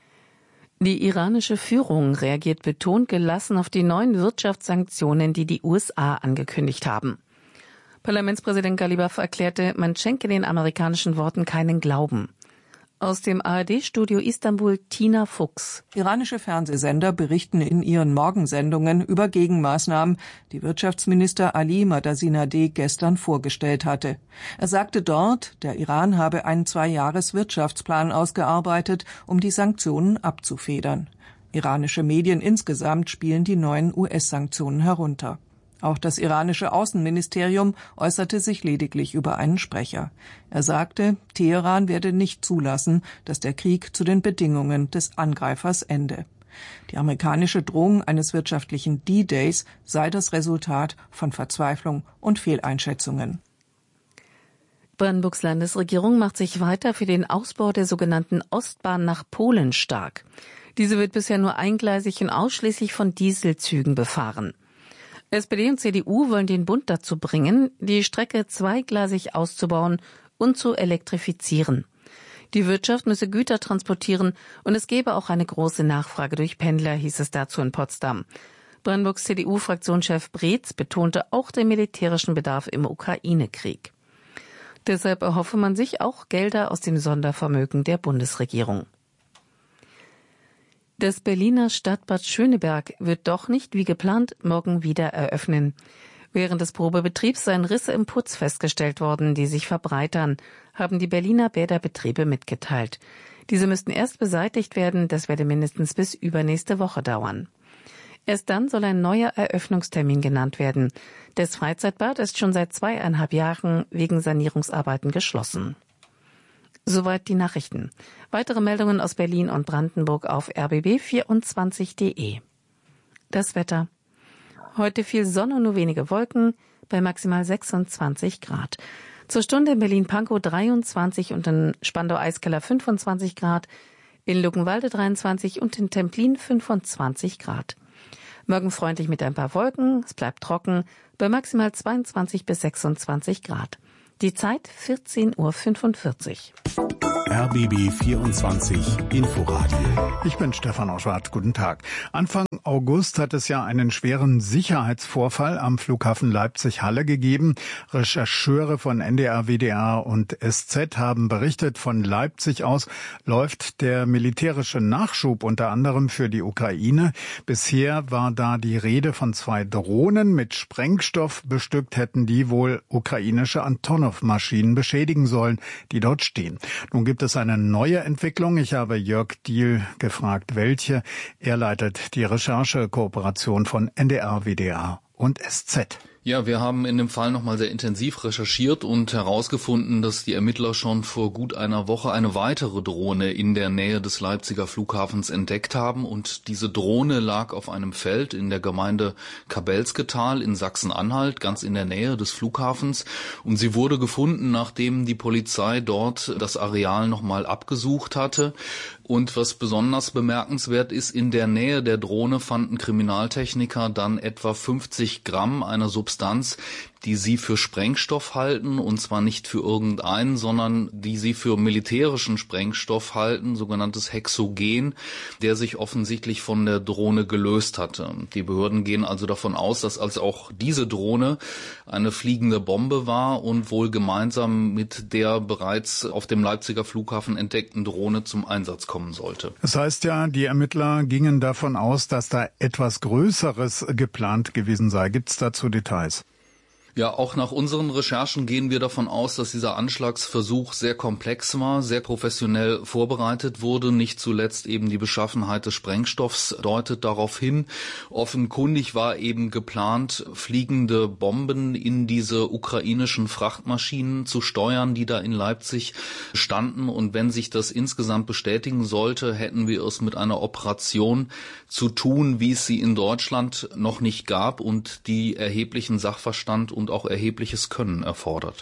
Die iranische Führung reagiert betont gelassen auf die neuen Wirtschaftssanktionen, die die USA angekündigt haben. Parlamentspräsident Galibaf erklärte, man schenke den amerikanischen Worten keinen Glauben. Aus dem ARD-Studio Istanbul Tina Fuchs. Iranische Fernsehsender berichten in ihren Morgensendungen über Gegenmaßnahmen, die Wirtschaftsminister Ali Madasinadeh gestern vorgestellt hatte. Er sagte dort, der Iran habe einen 2-Jahres-Wirtschaftsplan ausgearbeitet, um die Sanktionen abzufedern. Iranische Medien insgesamt spielen die neuen US-Sanktionen herunter. Auch das iranische Außenministerium äußerte sich lediglich über einen Sprecher. Er sagte, Teheran werde nicht zulassen, dass der Krieg zu den Bedingungen des Angreifers ende. Die amerikanische Drohung eines wirtschaftlichen D-Days sei das Resultat von Verzweiflung und Fehleinschätzungen. Brandenburgs Landesregierung macht sich weiter für den Ausbau der sogenannten Ostbahn nach Polen stark. Diese wird bisher nur eingleisig und ausschließlich von Dieselzügen befahren. SPD und CDU wollen den Bund dazu bringen, die Strecke zweigleisig auszubauen und zu elektrifizieren. Die Wirtschaft müsse Güter transportieren und es gebe auch eine große Nachfrage durch Pendler, hieß es dazu in Potsdam. Brandenburgs CDU-Fraktionschef Breetz betonte auch den militärischen Bedarf im Ukraine-Krieg. Deshalb erhoffe man sich auch Gelder aus dem Sondervermögen der Bundesregierung. Das Berliner Stadtbad Schöneberg wird doch nicht wie geplant morgen wieder eröffnen. Während des Probebetriebs seien Risse im Putz festgestellt worden, die sich verbreitern, haben die Berliner Bäderbetriebe mitgeteilt. Diese müssten erst beseitigt werden, das werde mindestens bis übernächste Woche dauern. Erst dann soll ein neuer Eröffnungstermin genannt werden. Das Freizeitbad ist schon seit 2,5 Jahren wegen Sanierungsarbeiten geschlossen. Soweit die Nachrichten. Weitere Meldungen aus Berlin und Brandenburg auf rbb24.de. Das Wetter. Heute viel Sonne und nur wenige Wolken bei maximal 26 Grad. Zur Stunde in Berlin-Pankow 23 und in Spandau-Eiskeller 25 Grad, in Luckenwalde 23 und in Templin 25 Grad. Morgen freundlich mit ein paar Wolken, es bleibt trocken, bei maximal 22 bis 26 Grad. Die Zeit 14:45 Uhr. RBB 24 Inforadio. Ich bin Stefan Oschwart. Guten Tag. Anfang August hat es ja einen schweren Sicherheitsvorfall am Flughafen Leipzig-Halle gegeben. Rechercheure von NDR, WDR und SZ haben berichtet, von Leipzig aus läuft der militärische Nachschub unter anderem für die Ukraine. Bisher war da die Rede von 2 Drohnen mit Sprengstoff bestückt, hätten die wohl ukrainische Antonov-Maschinen beschädigen sollen, die dort stehen. Nun gibt es eine neue Entwicklung. Ich habe Jörg Diehl gefragt, welche. Er leitet die Recherchekooperation von NDR, WDR und SZ. Ja, wir haben in dem Fall nochmal sehr intensiv recherchiert und herausgefunden, dass die Ermittler schon vor gut einer Woche eine weitere Drohne in der Nähe des Leipziger Flughafens entdeckt haben. Und diese Drohne lag auf einem Feld in der Gemeinde Kabelsketal in Sachsen-Anhalt, ganz in der Nähe des Flughafens. Und sie wurde gefunden, nachdem die Polizei dort das Areal nochmal abgesucht hatte. Und was besonders bemerkenswert ist, in der Nähe der Drohne fanden Kriminaltechniker dann etwa 50 Gramm einer Substanz, die sie für Sprengstoff halten, und zwar nicht für irgendeinen, sondern die sie für militärischen Sprengstoff halten, sogenanntes Hexogen, der sich offensichtlich von der Drohne gelöst hatte. Die Behörden gehen also davon aus, dass also auch diese Drohne eine fliegende Bombe war und wohl gemeinsam mit der bereits auf dem Leipziger Flughafen entdeckten Drohne zum Einsatz kommen sollte. Das heißt ja, die Ermittler gingen davon aus, dass da etwas Größeres geplant gewesen sei. Gibt es dazu Details? Ja, auch nach unseren Recherchen gehen wir davon aus, dass dieser Anschlagsversuch sehr komplex war, sehr professionell vorbereitet wurde. Nicht zuletzt eben die Beschaffenheit des Sprengstoffs deutet darauf hin. Offenkundig war eben geplant, fliegende Bomben in diese ukrainischen Frachtmaschinen zu steuern, die da in Leipzig standen. Und wenn sich das insgesamt bestätigen sollte, hätten wir es mit einer Operation zu tun, wie es sie in Deutschland noch nicht gab und die erheblichen Sachverstand und auch erhebliches Können erfordert.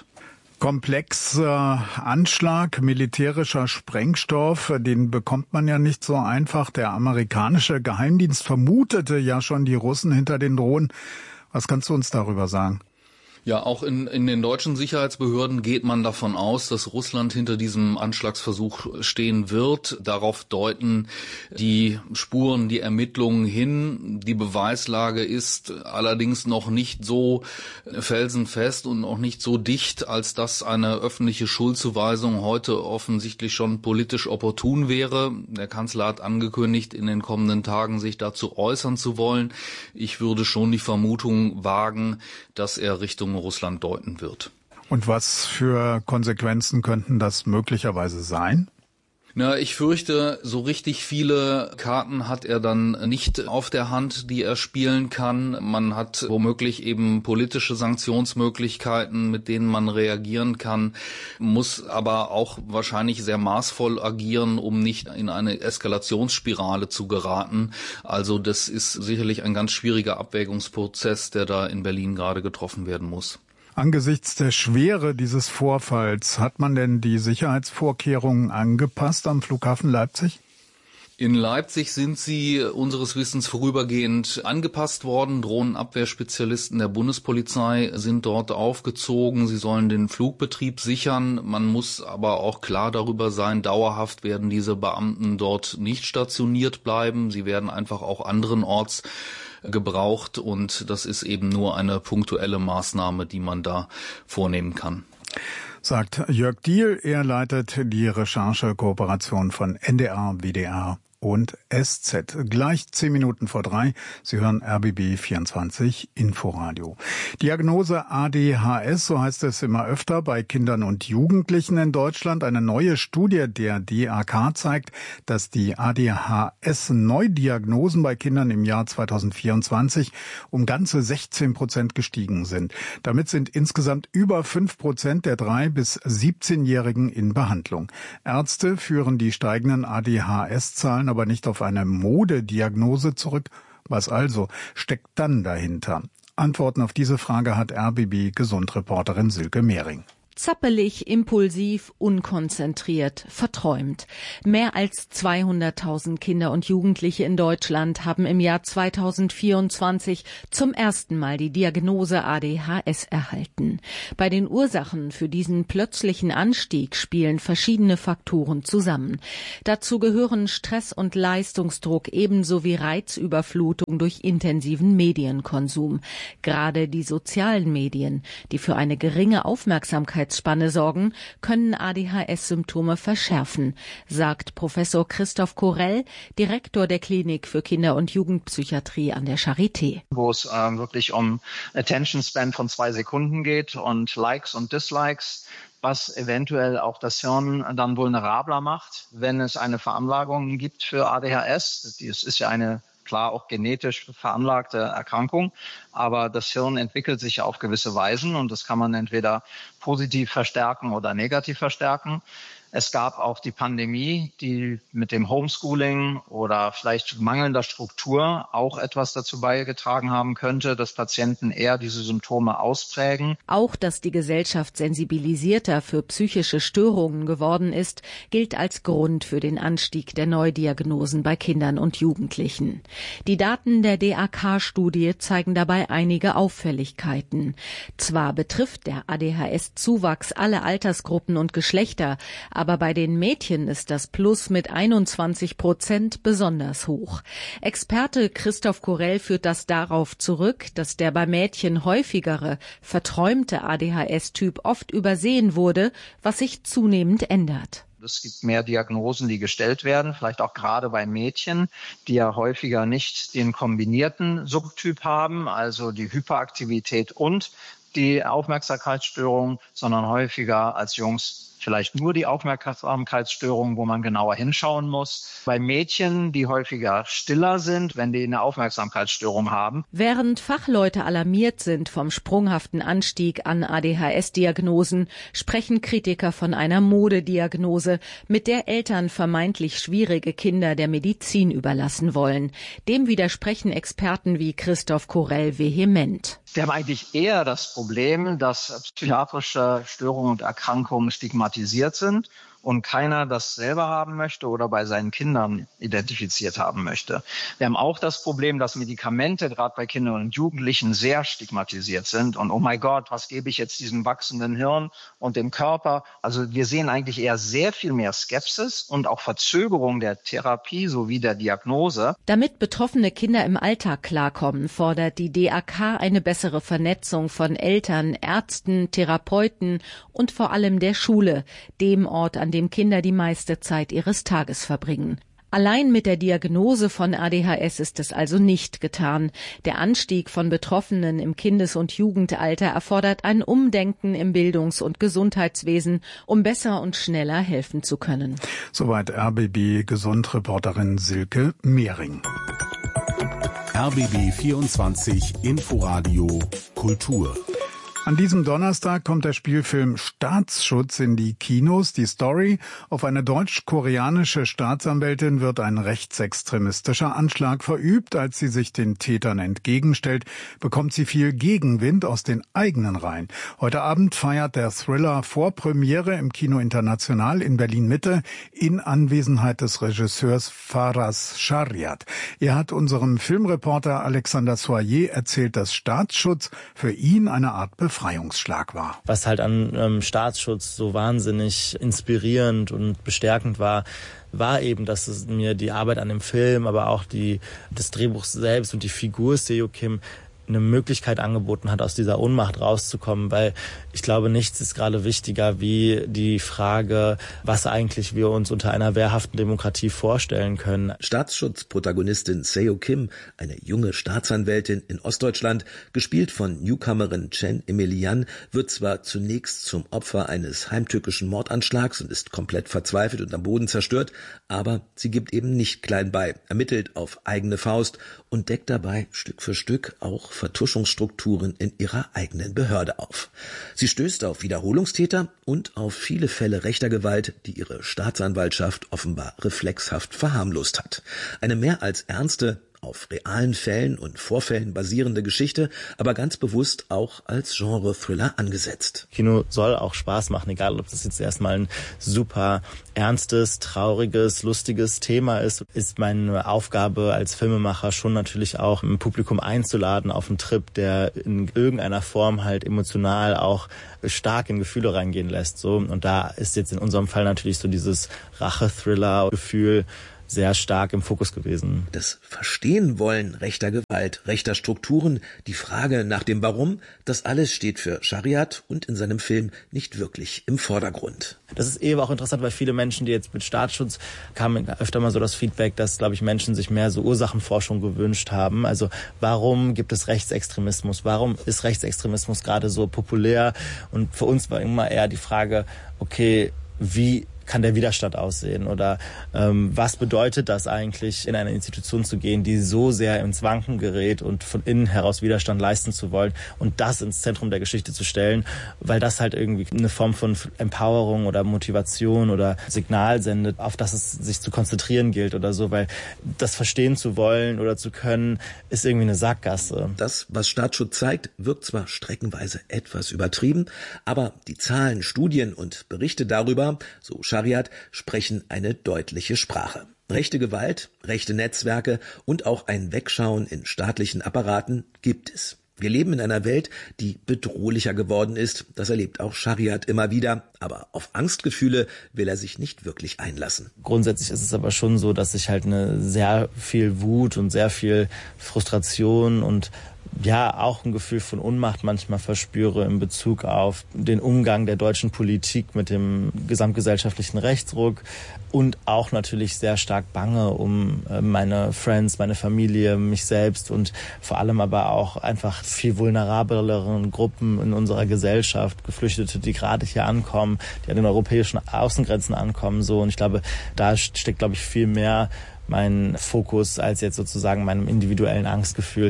Komplexer Anschlag, militärischer Sprengstoff, den bekommt man ja nicht so einfach. Der amerikanische Geheimdienst vermutete ja schon die Russen hinter den Drohnen. Was kannst du uns darüber sagen? Ja, auch in den deutschen Sicherheitsbehörden geht man davon aus, dass Russland hinter diesem Anschlagsversuch stehen wird. Darauf deuten die Spuren, die Ermittlungen hin. Die Beweislage ist allerdings noch nicht so felsenfest und noch nicht so dicht, als dass eine öffentliche Schuldzuweisung heute offensichtlich schon politisch opportun wäre. Der Kanzler hat angekündigt, in den kommenden Tagen sich dazu äußern zu wollen. Ich würde schon die Vermutung wagen, dass er Richtung Russland deuten wird. Und was für Konsequenzen könnten das möglicherweise sein? Na, ich fürchte, so richtig viele Karten hat er dann nicht auf der Hand, die er spielen kann. Man hat womöglich eben politische Sanktionsmöglichkeiten, mit denen man reagieren kann, muss aber auch wahrscheinlich sehr maßvoll agieren, um nicht in eine Eskalationsspirale zu geraten. Also das ist sicherlich ein ganz schwieriger Abwägungsprozess, der da in Berlin gerade getroffen werden muss. Angesichts der Schwere dieses Vorfalls, hat man denn die Sicherheitsvorkehrungen angepasst am Flughafen Leipzig? In Leipzig sind sie unseres Wissens vorübergehend angepasst worden. Drohnenabwehrspezialisten der Bundespolizei sind dort aufgezogen. Sie sollen den Flugbetrieb sichern. Man muss aber auch klar darüber sein, dauerhaft werden diese Beamten dort nicht stationiert bleiben. Sie werden einfach auch anderenorts gebraucht und das ist eben nur eine punktuelle Maßnahme, die man da vornehmen kann. Sagt Jörg Diehl, er leitet die Recherchekooperation von NDR, WDR und SZ. Gleich 10 Minuten vor 3. Sie hören RBB 24 Inforadio. Diagnose ADHS, so heißt es immer öfter bei Kindern und Jugendlichen in Deutschland. Eine neue Studie der DAK zeigt, dass die ADHS-Neudiagnosen bei Kindern im Jahr 2024 um ganze 16% gestiegen sind. Damit sind insgesamt über 5% der 3- bis 17-Jährigen in Behandlung. Ärzte führen die steigenden ADHS-Zahlen aber nicht auf eine Modediagnose zurück. Was also steckt dann dahinter? Antworten auf diese Frage hat RBB-Gesundreporterin Silke Mehring. Zappelig, impulsiv, unkonzentriert, verträumt. Mehr als 200.000 Kinder und Jugendliche in Deutschland haben im Jahr 2024 zum ersten Mal die Diagnose ADHS erhalten. Bei den Ursachen für diesen plötzlichen Anstieg spielen verschiedene Faktoren zusammen. Dazu gehören Stress und Leistungsdruck ebenso wie Reizüberflutung durch intensiven Medienkonsum. Gerade die sozialen Medien, die für eine geringe Aufmerksamkeit sorgen, können ADHS-Symptome verschärfen, sagt Professor Christoph Korell, Direktor der Klinik für Kinder- und Jugendpsychiatrie an der Charité. Wo es wirklich um Attention Span von 2 Sekunden geht und Likes und Dislikes, was eventuell auch das Hirn dann vulnerabler macht, wenn es eine Veranlagung gibt für ADHS. Das ist ja eine klar auch genetisch veranlagte Erkrankung, aber das Hirn entwickelt sich auf gewisse Weisen und das kann man entweder positiv verstärken oder negativ verstärken. Es gab auch die Pandemie, die mit dem Homeschooling oder vielleicht mangelnder Struktur auch etwas dazu beigetragen haben könnte, dass Patienten eher diese Symptome ausprägen. Auch, dass die Gesellschaft sensibilisierter für psychische Störungen geworden ist, gilt als Grund für den Anstieg der Neudiagnosen bei Kindern und Jugendlichen. Die Daten der DAK-Studie zeigen dabei einige Auffälligkeiten. Zwar betrifft der ADHS-Zuwachs alle Altersgruppen und Geschlechter, aber bei den Mädchen ist das Plus mit 21% besonders hoch. Experte Christoph Korell führt das darauf zurück, dass der bei Mädchen häufigere, verträumte ADHS-Typ oft übersehen wurde, was sich zunehmend ändert. Es gibt mehr Diagnosen, die gestellt werden, vielleicht auch gerade bei Mädchen, die ja häufiger nicht den kombinierten Subtyp haben, also die Hyperaktivität und die Aufmerksamkeitsstörung, sondern häufiger als Jungs vielleicht nur die Aufmerksamkeitsstörung, wo man genauer hinschauen muss. Bei Mädchen, die häufiger stiller sind, wenn die eine Aufmerksamkeitsstörung haben. Während Fachleute alarmiert sind vom sprunghaften Anstieg an ADHS-Diagnosen, sprechen Kritiker von einer Modediagnose, mit der Eltern vermeintlich schwierige Kinder der Medizin überlassen wollen. Dem widersprechen Experten wie Christoph Korell vehement. Wir haben eigentlich eher das Problem, dass psychiatrische Störungen und Erkrankungen stigmatisiert sind und keiner das selber haben möchte oder bei seinen Kindern identifiziert haben möchte. Wir haben auch das Problem, dass Medikamente gerade bei Kindern und Jugendlichen sehr stigmatisiert sind und oh mein Gott, was gebe ich jetzt diesem wachsenden Hirn und dem Körper? Also wir sehen eigentlich eher sehr viel mehr Skepsis und auch Verzögerung der Therapie sowie der Diagnose. Damit betroffene Kinder im Alltag klarkommen, fordert die DAK eine bessere Vernetzung von Eltern, Ärzten, Therapeuten und vor allem der Schule, dem Ort, an dem Kinder die meiste Zeit ihres Tages verbringen. Allein mit der Diagnose von ADHS ist es also nicht getan. Der Anstieg von Betroffenen im Kindes- und Jugendalter erfordert ein Umdenken im Bildungs- und Gesundheitswesen, um besser und schneller helfen zu können. Soweit RBB-Gesundreporterin Silke Mehring. RBB 24 Inforadio Kultur. An diesem Donnerstag kommt der Spielfilm Staatsschutz in die Kinos. Die Story: Auf eine deutsch-koreanische Staatsanwältin wird ein rechtsextremistischer Anschlag verübt. Als sie sich den Tätern entgegenstellt, bekommt sie viel Gegenwind aus den eigenen Reihen. Heute Abend feiert der Thriller Vorpremiere im Kino International in Berlin-Mitte in Anwesenheit des Regisseurs Faraz Shariat. Er hat unserem Filmreporter Alexander Soyer erzählt, dass Staatsschutz für ihn eine Art Befreiungsschlag war. Was halt an Staatsschutz so wahnsinnig inspirierend und bestärkend war eben, dass es mir die Arbeit an dem Film, aber auch das Drehbuch selbst und die Figur Seo Kim eine Möglichkeit angeboten hat, aus dieser Ohnmacht rauszukommen, weil ich glaube, nichts ist gerade wichtiger wie die Frage, was eigentlich wir uns unter einer wehrhaften Demokratie vorstellen können. Staatsschutzprotagonistin Seo Kim, eine junge Staatsanwältin in Ostdeutschland, gespielt von Newcomerin Chen Emilian, wird zwar zunächst zum Opfer eines heimtückischen Mordanschlags und ist komplett verzweifelt und am Boden zerstört, aber sie gibt eben nicht klein bei, ermittelt auf eigene Faust und deckt dabei Stück für Stück auch Vertuschungsstrukturen in ihrer eigenen Behörde auf. Sie stößt auf Wiederholungstäter und auf viele Fälle rechter Gewalt, die ihre Staatsanwaltschaft offenbar reflexhaft verharmlost hat. Eine mehr als ernste, auf realen Fällen und Vorfällen basierende Geschichte, aber ganz bewusst auch als Genre-Thriller angesetzt. Kino soll auch Spaß machen, egal ob das jetzt erstmal ein super ernstes, trauriges, lustiges Thema ist meine Aufgabe als Filmemacher schon natürlich auch ein Publikum einzuladen auf einen Trip, der in irgendeiner Form halt emotional auch stark in Gefühle reingehen lässt. So. Und da ist jetzt in unserem Fall natürlich so dieses Rache-Thriller-Gefühl sehr stark im Fokus gewesen. Das Verstehen wollen rechter Gewalt, rechter Strukturen, die Frage nach dem Warum, das alles steht für Shariat und in seinem Film nicht wirklich im Vordergrund. Das ist eben auch interessant, weil viele Menschen, die jetzt mit Staatsschutz, kamen öfter mal so das Feedback, dass, glaube ich, Menschen sich mehr so Ursachenforschung gewünscht haben. Also warum gibt es Rechtsextremismus? Warum ist Rechtsextremismus gerade so populär? Und für uns war immer eher die Frage, okay, wie kann der Widerstand aussehen oder was bedeutet das eigentlich, in eine Institution zu gehen, die so sehr ins Wanken gerät und von innen heraus Widerstand leisten zu wollen und das ins Zentrum der Geschichte zu stellen, weil das halt irgendwie eine Form von Empowerung oder Motivation oder Signal sendet, auf das es sich zu konzentrieren gilt oder so, weil das verstehen zu wollen oder zu können, ist irgendwie eine Sackgasse. Das, was Staatsschutz zeigt, wirkt zwar streckenweise etwas übertrieben, aber die Zahlen, Studien und Berichte darüber, so Shariat, sprechen eine deutliche Sprache. Rechte Gewalt, rechte Netzwerke und auch ein Wegschauen in staatlichen Apparaten gibt es. Wir leben in einer Welt, die bedrohlicher geworden ist. Das erlebt auch Shariat immer wieder. Aber auf Angstgefühle will er sich nicht wirklich einlassen. Grundsätzlich ist es aber schon so, dass ich halt eine sehr viel Wut und sehr viel Frustration und ja, auch ein Gefühl von Ohnmacht manchmal verspüre in Bezug auf den Umgang der deutschen Politik mit dem gesamtgesellschaftlichen Rechtsruck und auch natürlich sehr stark bange um meine Friends, meine Familie, mich selbst und vor allem aber auch einfach viel vulnerableren Gruppen in unserer Gesellschaft, Geflüchtete, die gerade hier ankommen, die an den europäischen Außengrenzen ankommen, so. Und ich glaube, da steckt, glaube ich, viel mehr mein Fokus als jetzt sozusagen meinem individuellen Angstgefühl.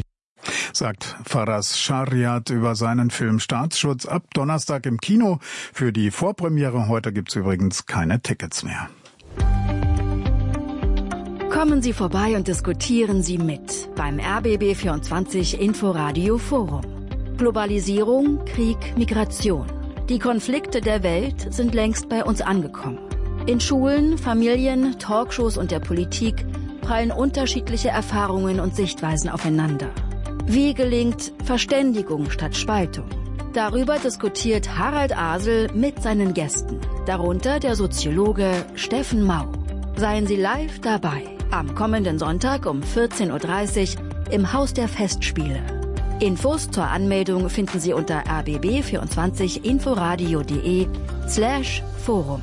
Sagt Faraz Shariat über seinen Film Staatsschutz ab Donnerstag im Kino. Für die Vorpremiere heute gibt's übrigens keine Tickets mehr. Kommen Sie vorbei und diskutieren Sie mit beim RBB24 Inforadio Forum. Globalisierung, Krieg, Migration. Die Konflikte der Welt sind längst bei uns angekommen. In Schulen, Familien, Talkshows und der Politik prallen unterschiedliche Erfahrungen und Sichtweisen aufeinander. Wie gelingt Verständigung statt Spaltung? Darüber diskutiert Harald Asel mit seinen Gästen, darunter der Soziologe Steffen Mau. Seien Sie live dabei, am kommenden Sonntag um 14.30 Uhr im Haus der Festspiele. Infos zur Anmeldung finden Sie unter rbb24inforadio.de/Forum.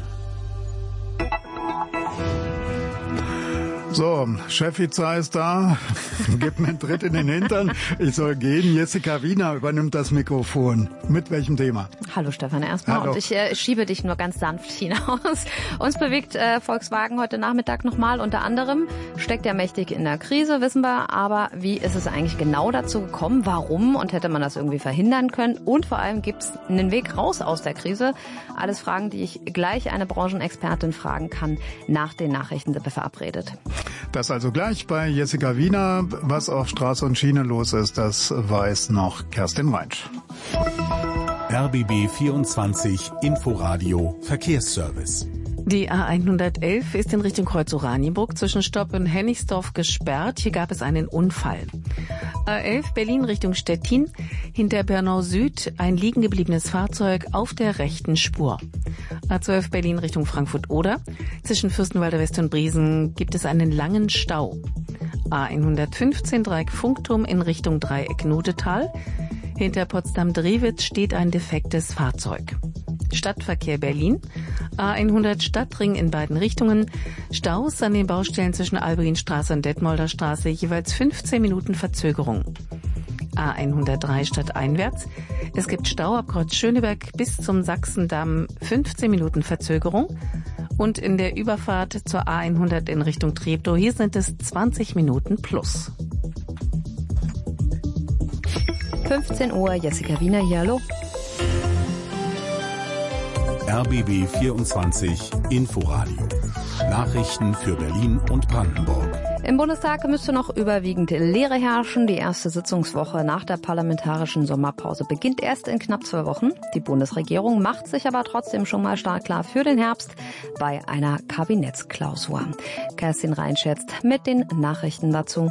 So, Chefizar ist da. Gib mir einen Tritt in den Hintern. Ich soll gehen. Jessica Wiener übernimmt das Mikrofon. Mit welchem Thema? Hallo Stefan, erstmal. Hallo. Und ich schiebe dich nur ganz sanft hinaus. Uns bewegt Volkswagen heute Nachmittag nochmal. Unter anderem steckt er mächtig in der Krise, wissen wir. Aber wie ist es eigentlich genau dazu gekommen? Warum? Und hätte man das irgendwie verhindern können? Und vor allem gibt es einen Weg raus aus der Krise? Alles Fragen, die ich gleich eine Branchenexpertin fragen kann. Nach den Nachrichten sind wir verabredet. Das also gleich bei Jessica Wiener. Was auf Straße und Schiene los ist, das weiß noch Kerstin Weinsch. RBB 24 Inforadio Verkehrsservice. Die A111 ist in Richtung Kreuz Oranienburg zwischen Stopp und Hennigsdorf gesperrt. Hier gab es einen Unfall. A11 Berlin Richtung Stettin. Hinter Bernau Süd ein liegen gebliebenes Fahrzeug auf der rechten Spur. A12 Berlin Richtung Frankfurt-Oder. Zwischen Fürstenwalder West und Briesen gibt es einen langen Stau. A115 Dreieck Funkturm in Richtung Dreieck Nudetal. Hinter Potsdam-Drewitz steht ein defektes Fahrzeug. Stadtverkehr Berlin. A100 Stadtring in beiden Richtungen. Staus an den Baustellen zwischen Albrinstraße und Detmolder Straße, jeweils 15 Minuten Verzögerung. A103 stadteinwärts. Es gibt Stau ab Kreuz Schöneberg bis zum Sachsendamm, 15 Minuten Verzögerung. Und in der Überfahrt zur A100 in Richtung Treptow, hier sind es 20 Minuten plus. 15 Uhr, Jessica Wiener hier, hallo. RBB 24 Inforadio. Nachrichten für Berlin und Brandenburg. Im Bundestag müsste noch überwiegend Leere herrschen. Die erste Sitzungswoche nach der parlamentarischen Sommerpause beginnt erst in knapp 2 Wochen. Die Bundesregierung macht sich aber trotzdem schon mal startklar für den Herbst bei einer Kabinettsklausur. Kerstin Rhein schätzt mit den Nachrichten dazu.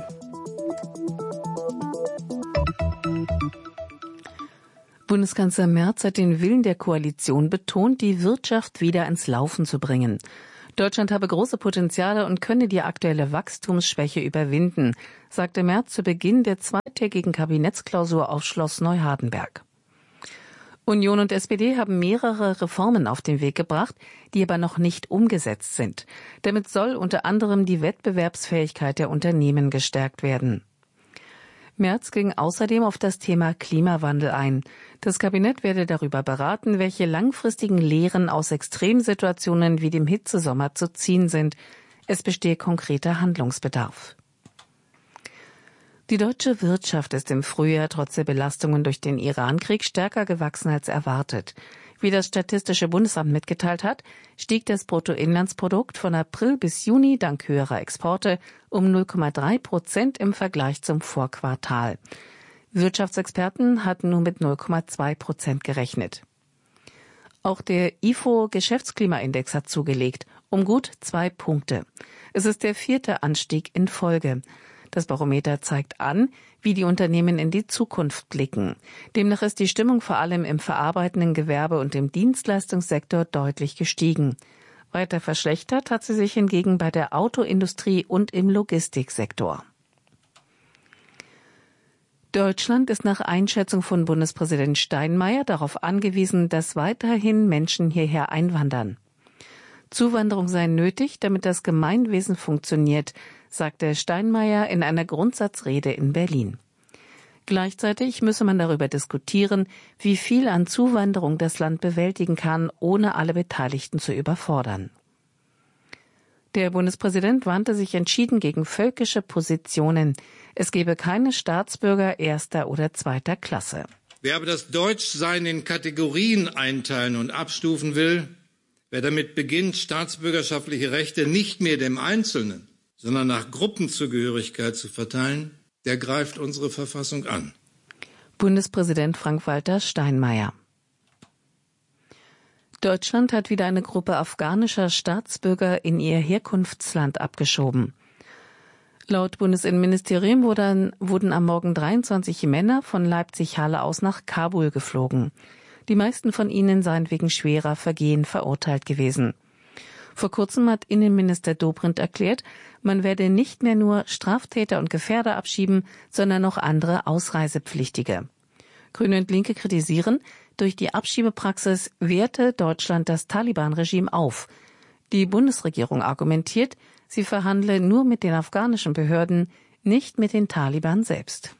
Bundeskanzler Merz hat den Willen der Koalition betont, die Wirtschaft wieder ins Laufen zu bringen. Deutschland habe große Potenziale und könne die aktuelle Wachstumsschwäche überwinden, sagte Merz zu Beginn der zweitägigen Kabinettsklausur auf Schloss Neuhardenberg. Union und SPD haben mehrere Reformen auf den Weg gebracht, die aber noch nicht umgesetzt sind. Damit soll unter anderem die Wettbewerbsfähigkeit der Unternehmen gestärkt werden. Merz ging außerdem auf das Thema Klimawandel ein. Das Kabinett werde darüber beraten, welche langfristigen Lehren aus Extremsituationen wie dem Hitzesommer zu ziehen sind. Es bestehe konkreter Handlungsbedarf. Die deutsche Wirtschaft ist im Frühjahr trotz der Belastungen durch den Iran-Krieg stärker gewachsen als erwartet. Wie das Statistische Bundesamt mitgeteilt hat, stieg das Bruttoinlandsprodukt von April bis Juni dank höherer Exporte um 0,3% im Vergleich zum Vorquartal. Wirtschaftsexperten hatten nur mit 0,2% gerechnet. Auch der IFO-Geschäftsklimaindex hat zugelegt, um gut 2 Punkte. Es ist der 4. Anstieg in Folge. Das Barometer zeigt an, wie die Unternehmen in die Zukunft blicken. Demnach ist die Stimmung vor allem im verarbeitenden Gewerbe und im Dienstleistungssektor deutlich gestiegen. Weiter verschlechtert hat sie sich hingegen bei der Autoindustrie und im Logistiksektor. Deutschland ist nach Einschätzung von Bundespräsident Steinmeier darauf angewiesen, dass weiterhin Menschen hierher einwandern. Zuwanderung sei nötig, damit das Gemeinwesen funktioniert, sagte Steinmeier in einer Grundsatzrede in Berlin. Gleichzeitig müsse man darüber diskutieren, wie viel an Zuwanderung das Land bewältigen kann, ohne alle Beteiligten zu überfordern. Der Bundespräsident wandte sich entschieden gegen völkische Positionen. Es gebe keine Staatsbürger erster oder zweiter Klasse. Wer aber das Deutschsein in Kategorien einteilen und abstufen will, wer damit beginnt, staatsbürgerschaftliche Rechte nicht mehr dem Einzelnen, sondern nach Gruppenzugehörigkeit zu verteilen, der greift unsere Verfassung an. Bundespräsident Frank-Walter Steinmeier. Deutschland hat wieder eine Gruppe afghanischer Staatsbürger in ihr Herkunftsland abgeschoben. Laut Bundesinnenministerium wurden am Morgen 23 Männer von Leipzig-Halle aus nach Kabul geflogen. Die meisten von ihnen seien wegen schwerer Vergehen verurteilt gewesen. Vor kurzem hat Innenminister Dobrindt erklärt, man werde nicht mehr nur Straftäter und Gefährder abschieben, sondern auch andere Ausreisepflichtige. Grüne und Linke kritisieren, durch die Abschiebepraxis wehre Deutschland das Taliban-Regime auf. Die Bundesregierung argumentiert, sie verhandle nur mit den afghanischen Behörden, nicht mit den Taliban selbst.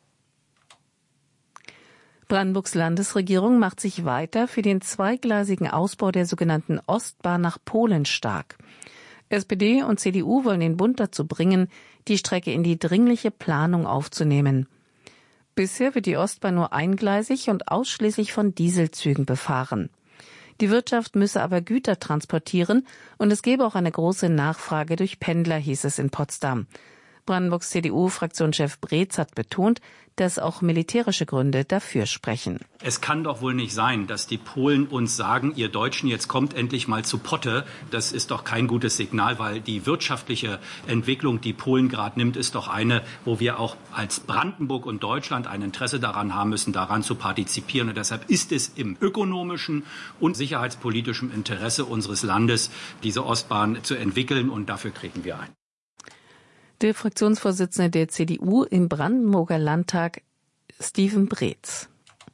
Brandenburgs Landesregierung macht sich weiter für den zweigleisigen Ausbau der sogenannten Ostbahn nach Polen stark. SPD und CDU wollen den Bund dazu bringen, die Strecke in die dringliche Planung aufzunehmen. Bisher wird die Ostbahn nur eingleisig und ausschließlich von Dieselzügen befahren. Die Wirtschaft müsse aber Güter transportieren und es gebe auch eine große Nachfrage durch Pendler, hieß es in Potsdam. Brandenburgs CDU-Fraktionschef Breetz hat betont, dass auch militärische Gründe dafür sprechen. Es kann doch wohl nicht sein, dass die Polen uns sagen, ihr Deutschen, jetzt kommt endlich mal zu Potte. Das ist doch kein gutes Signal, weil die wirtschaftliche Entwicklung, die Polen gerade nimmt, ist doch eine, wo wir auch als Brandenburg und Deutschland ein Interesse daran haben müssen, daran zu partizipieren. Und deshalb ist es im ökonomischen und sicherheitspolitischen Interesse unseres Landes, diese Ostbahn zu entwickeln, und dafür treten wir ein. Der Fraktionsvorsitzende der CDU im Brandenburger Landtag, Steven Breetz.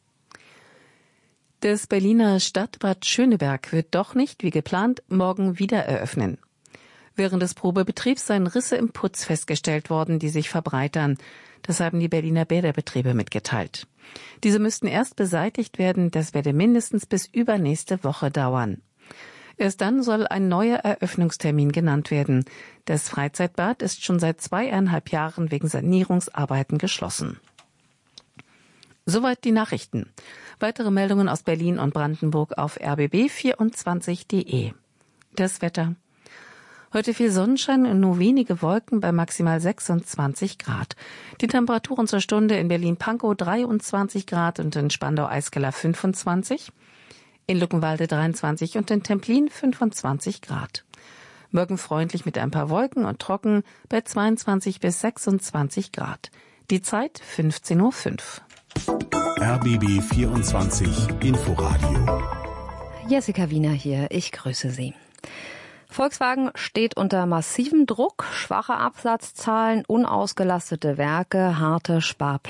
Das Berliner Stadtbad Schöneberg wird doch nicht, wie geplant, morgen wieder eröffnen. Während des Probebetriebs seien Risse im Putz festgestellt worden, die sich verbreitern. Das haben die Berliner Bäderbetriebe mitgeteilt. Diese müssten erst beseitigt werden, das werde mindestens bis übernächste Woche dauern. Erst dann soll ein neuer Eröffnungstermin genannt werden. Das Freizeitbad ist schon seit 2,5 Jahren wegen Sanierungsarbeiten geschlossen. Soweit die Nachrichten. Weitere Meldungen aus Berlin und Brandenburg auf rbb24.de. Das Wetter. Heute viel Sonnenschein und nur wenige Wolken bei maximal 26 Grad. Die Temperaturen zur Stunde in Berlin-Pankow 23 Grad und in Spandau-Eiskeller 25, in Luckenwalde 23 und in Templin 25 Grad. Morgen freundlich mit ein paar Wolken und trocken bei 22 bis 26 Grad. Die Zeit 15:05 Uhr. RBB 24 Inforadio. Jessica Wiener hier, ich grüße Sie. Volkswagen steht unter massivem Druck, schwache Absatzzahlen, unausgelastete Werke, harte Sparpläne.